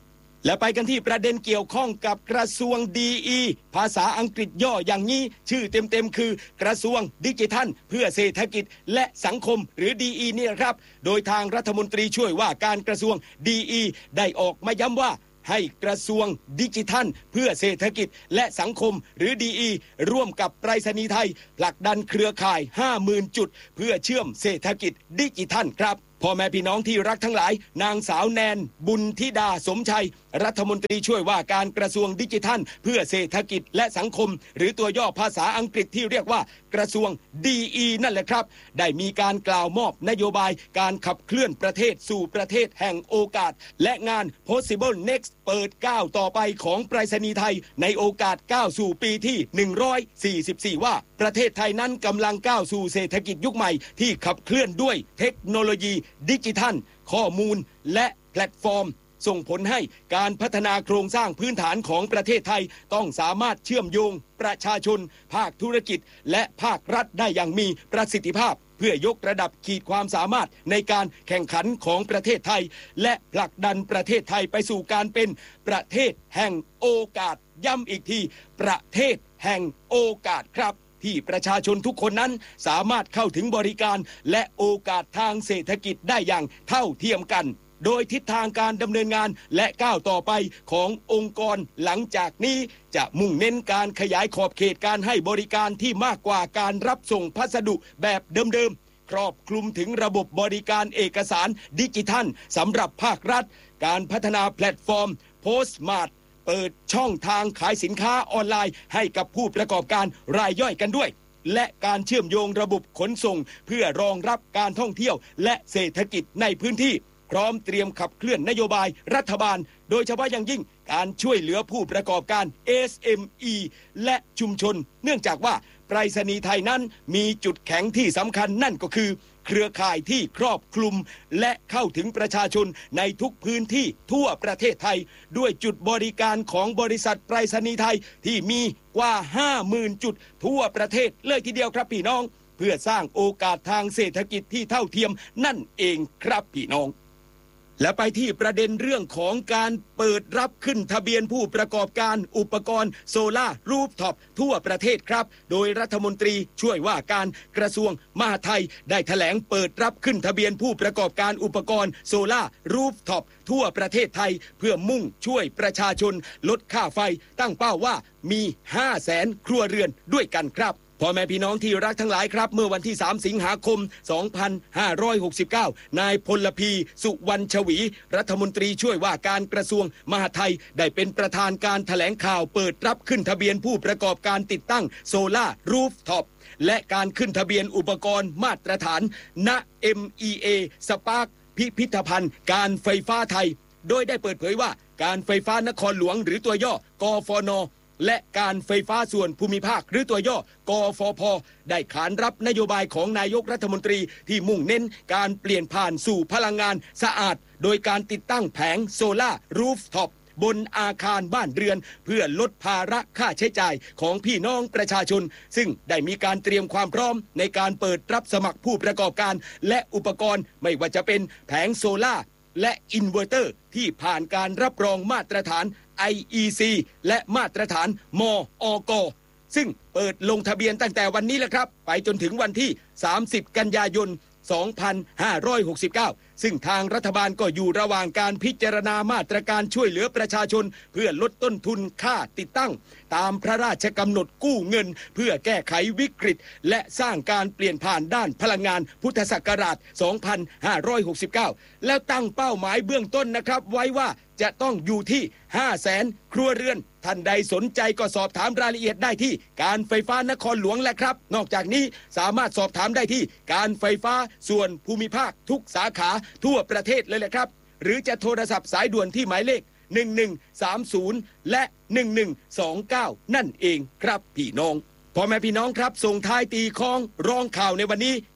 และไปกันที่ประเด็นเกี่ยวข้องกับกระทรวงดี อี ภาษาอังกฤษย่ออย่างนี้ชื่อเต็มๆคือกระทรวงดิจิทัลเพื่อเศรษฐกิจและสังคมหรือ ดี อี นี่ครับโดยทางรัฐมนตรีช่วยว่าการกระทรวง ดี อี ได้ออกมาย้ำว่าให้กระทรวงดิจิทัลเพื่อเศรษฐกิจและสังคมหรือ ดี อี ร่วมกับไปรษณีย์ไทยผลักดันเครือข่าย ห้าหมื่น จุดเพื่อเชื่อมเศรษฐกิจดิจิทัลครับพ่อแม่พี่น้องที่รักทั้งหลายนางสาวแนนบุญธิดาสมชัยรัฐมนตรีช่วยว่าการกระทรวงดิจิทัลเพื่อเศรษฐกิจและสังคมหรือตัวย่อภาษาอังกฤษที่เรียกว่ากระทรวง ดี อี นั่นแหละครับได้มีการกล่าวมอบนโยบายการขับเคลื่อนประเทศสู่ประเทศแห่งโอกาสและงาน Possible Next เปิดก้าวต่อไปของไปรษณีย์ไทยในโอกาสก้าวสู่ปีที่หนึ่งร้อยสี่สิบสี่ว่าประเทศไทยนั้นกำลังก้าวสู่เศรษฐกิจยุคใหม่ที่ขับเคลื่อนด้วยเทคโนโลยีดิจิทัลข้อมูลและแพลตฟอร์มส่งผลให้การพัฒนาโครงสร้างพื้นฐานของประเทศไทยต้องสามารถเชื่อมโยงประชาชนภาคธุรกิจและภาครัฐได้อย่างมีประสิทธิภาพเพื่อยกระดับขีดความสามารถในการแข่งขันของประเทศไทยและผลักดันประเทศไทยไปสู่การเป็นประเทศแห่งโอกาสย้ำอีกทีประเทศแห่งโอกาสครับที่ประชาชนทุกคนนั้นสามารถเข้าถึงบริการและโอกาสทางเศรษฐกิจได้อย่างเท่าเทียมกันโดยทิศทางการดำเนินงานและก้าวต่อไปขององค์กรหลังจากนี้จะมุ่งเน้นการขยายขอบเขตการให้บริการที่มากกว่าการรับส่งพัสดุแบบเดิมๆครอบคลุมถึงระบบบริการเอกสารดิจิทัลสำหรับภาครัฐการพัฒนาแพลตฟอร์ม Postmart เปิดช่องทางขายสินค้าออนไลน์ให้กับผู้ประกอบการรายย่อยกันด้วยและการเชื่อมโยงระบบขนส่งเพื่อรองรับการท่องเที่ยวและเศรษฐกิจในพื้นที่พร้อมเตรียมขับเคลื่อนนโยบายรัฐบาลโดยเฉพาะอย่างยิ่งการช่วยเหลือผู้ประกอบการ เอส เอ็ม อี และชุมชนเนื่องจากว่าไปรษณีย์ไทยนั้นมีจุดแข็งที่สำคัญนั่นก็คือเครือข่ายที่ครอบคลุมและเข้าถึงประชาชนในทุกพื้นที่ทั่วประเทศไทยด้วยจุดบริการของบริษัทไปรษณีย์ไทยที่มีกว่า ห้าหมื่น จุดทั่วประเทศเลยทีเดียวครับพี่น้องเพื่อสร้างโอกาสทางเศรษฐกิจที่เท่าเทียมนั่นเองครับพี่น้องและไปที่ประเด็นเรื่องของการเปิดรับขึ้นทะเบียนผู้ประกอบการอุปกรณ์โซล่ารูฟท็อปทั่วประเทศครับโดยรัฐมนตรีช่วยว่าการกระทรวงมหาดไทยได้แถลงเปิดรับขึ้นทะเบียนผู้ประกอบการอุปกรณ์โซล่ารูฟท็อปทั่วประเทศไทยเพื่อมุ่งช่วยประชาชนลดค่าไฟตั้งเป้าว่ามี ห้าแสน ครัวเรือนด้วยกันครับพ่อแม่พี่น้องที่รักทั้งหลายครับเมื่อวันที่สามสิงหาคมสองพันห้าร้อยหกสิบเก้านายพลพีสุวรรณชวีรัฐมนตรีช่วยว่าการกระทรวงมหาดไทยได้เป็นประธานการแถลงข่าวเปิดรับขึ้นทะเบียนผู้ประกอบการติดตั้งโซล่ารูฟท็อปและการขึ้นทะเบียนอุปกรณ์มาตรฐานณ เอ็ม อี เอ Spark พิพิธภัณฑ์การไฟฟ้าไทยโดยได้เปิดเผยว่าการไฟฟ้านครหลวงหรือตัวย่อกฟนและการไฟฟ้าส่วนภูมิภาคหรือตัวย่อกฟผได้ขานรับนโยบายของนายกรัฐมนตรีที่มุ่งเน้นการเปลี่ยนผ่านสู่พลังงานสะอาดโดยการติดตั้งแผงโซล่ารูฟท็อปบนอาคารบ้านเรือนเพื่อลดภาระค่าใช้จ่ายของพี่น้องประชาชนซึ่งได้มีการเตรียมความพร้อมในการเปิดรับสมัครผู้ประกอบการและอุปกรณ์ไม่ว่าจะเป็นแผงโซล่าและอินเวอร์เตอร์ที่ผ่านการรับรองมาตรฐาน ไอ อี ซี และมาตรฐานมอก.ซึ่งเปิดลงทะเบียนตั้งแต่วันนี้แหละครับไปจนถึงวันที่สามสิบกันยายนสองพันห้าร้อยหกสิบเก้าซึ่งทางรัฐบาลก็อยู่ระหว่างการพิจารณามาตรการช่วยเหลือประชาชนเพื่อลดต้นทุนค่าติดตั้งตามพระราชกำหนดกู้เงินเพื่อแก้ไขวิกฤตและสร้างการเปลี่ยนผ่านด้านพลังงานพุทธศักราชสองพันห้าร้อยหกสิบเก้าแล้วตั้งเป้าหมายเบื้องต้นนะครับไว้ว่าจะต้องอยู่ที่ ห้าแสน ครัวเรือนท่านใดสนใจก็สอบถามรายละเอียดได้ที่การไฟฟ้านครหลวงแหละครับนอกจากนี้สามารถสอบถามได้ที่การไฟฟ้าส่วนภูมิภาคทุกสาขาทั่วประเทศเลยแหละครับหรือจะโทรศัพท์สายด่วนที่หมายเลขหนึ่งหนึ่งสามศูนย์และหนึ่งหนึ่งสองเก้านั่นเองครับพี่น้องพ่อแม่พี่น้องครับส่งท้ายตีคล้องร้องข่าวในวันนี้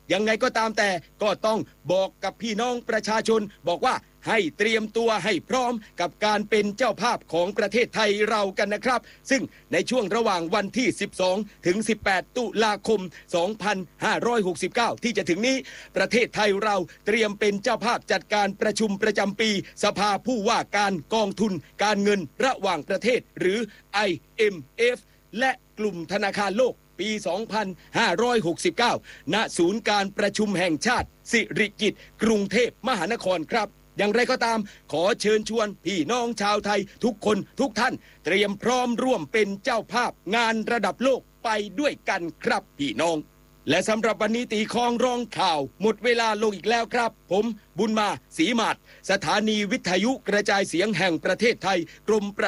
ยังไงก็ตามแต่ก็ต้องบอกกับพี่น้องประชาชนบอกว่าให้เตรียมตัวให้พร้อมกับการเป็นเจ้าภาพของประเทศไทยเรากันนะครับซึ่งในช่วงระหว่างวันที่สิบสองถึงสิบแปดตุลาคมสองพันห้าร้อยหกสิบเก้าที่จะถึงนี้ประเทศไทยเราเตรียมเป็นเจ้าภาพจัดการประชุมประจำปีสภาผู้ว่าการกองทุนการเงินระหว่างประเทศหรือ ไอ เอ็ม เอฟ และกลุ่มธนาคารโลกปี สองพันห้าร้อยหกสิบเก้า ณ ศูนย์การประชุมแห่งชาติสิริกิติ์กรุงเทพมหานครครับอย่างไรก็ตามขอเชิญชวนพี่น้องชาวไทยทุกคนทุกท่านเตรียมพร้อมร่วมเป็นเจ้าภาพงานระดับโลกไปด้วยกันครับพี่น้องและสำหรับวันนี้ตีคองร้องข่าวหมดเวลาลงอีกแล้วครับผมบุญมาศรีหมาดสถานีวิทยุกระจายเสียงแห่งประเทศไทยกรมประ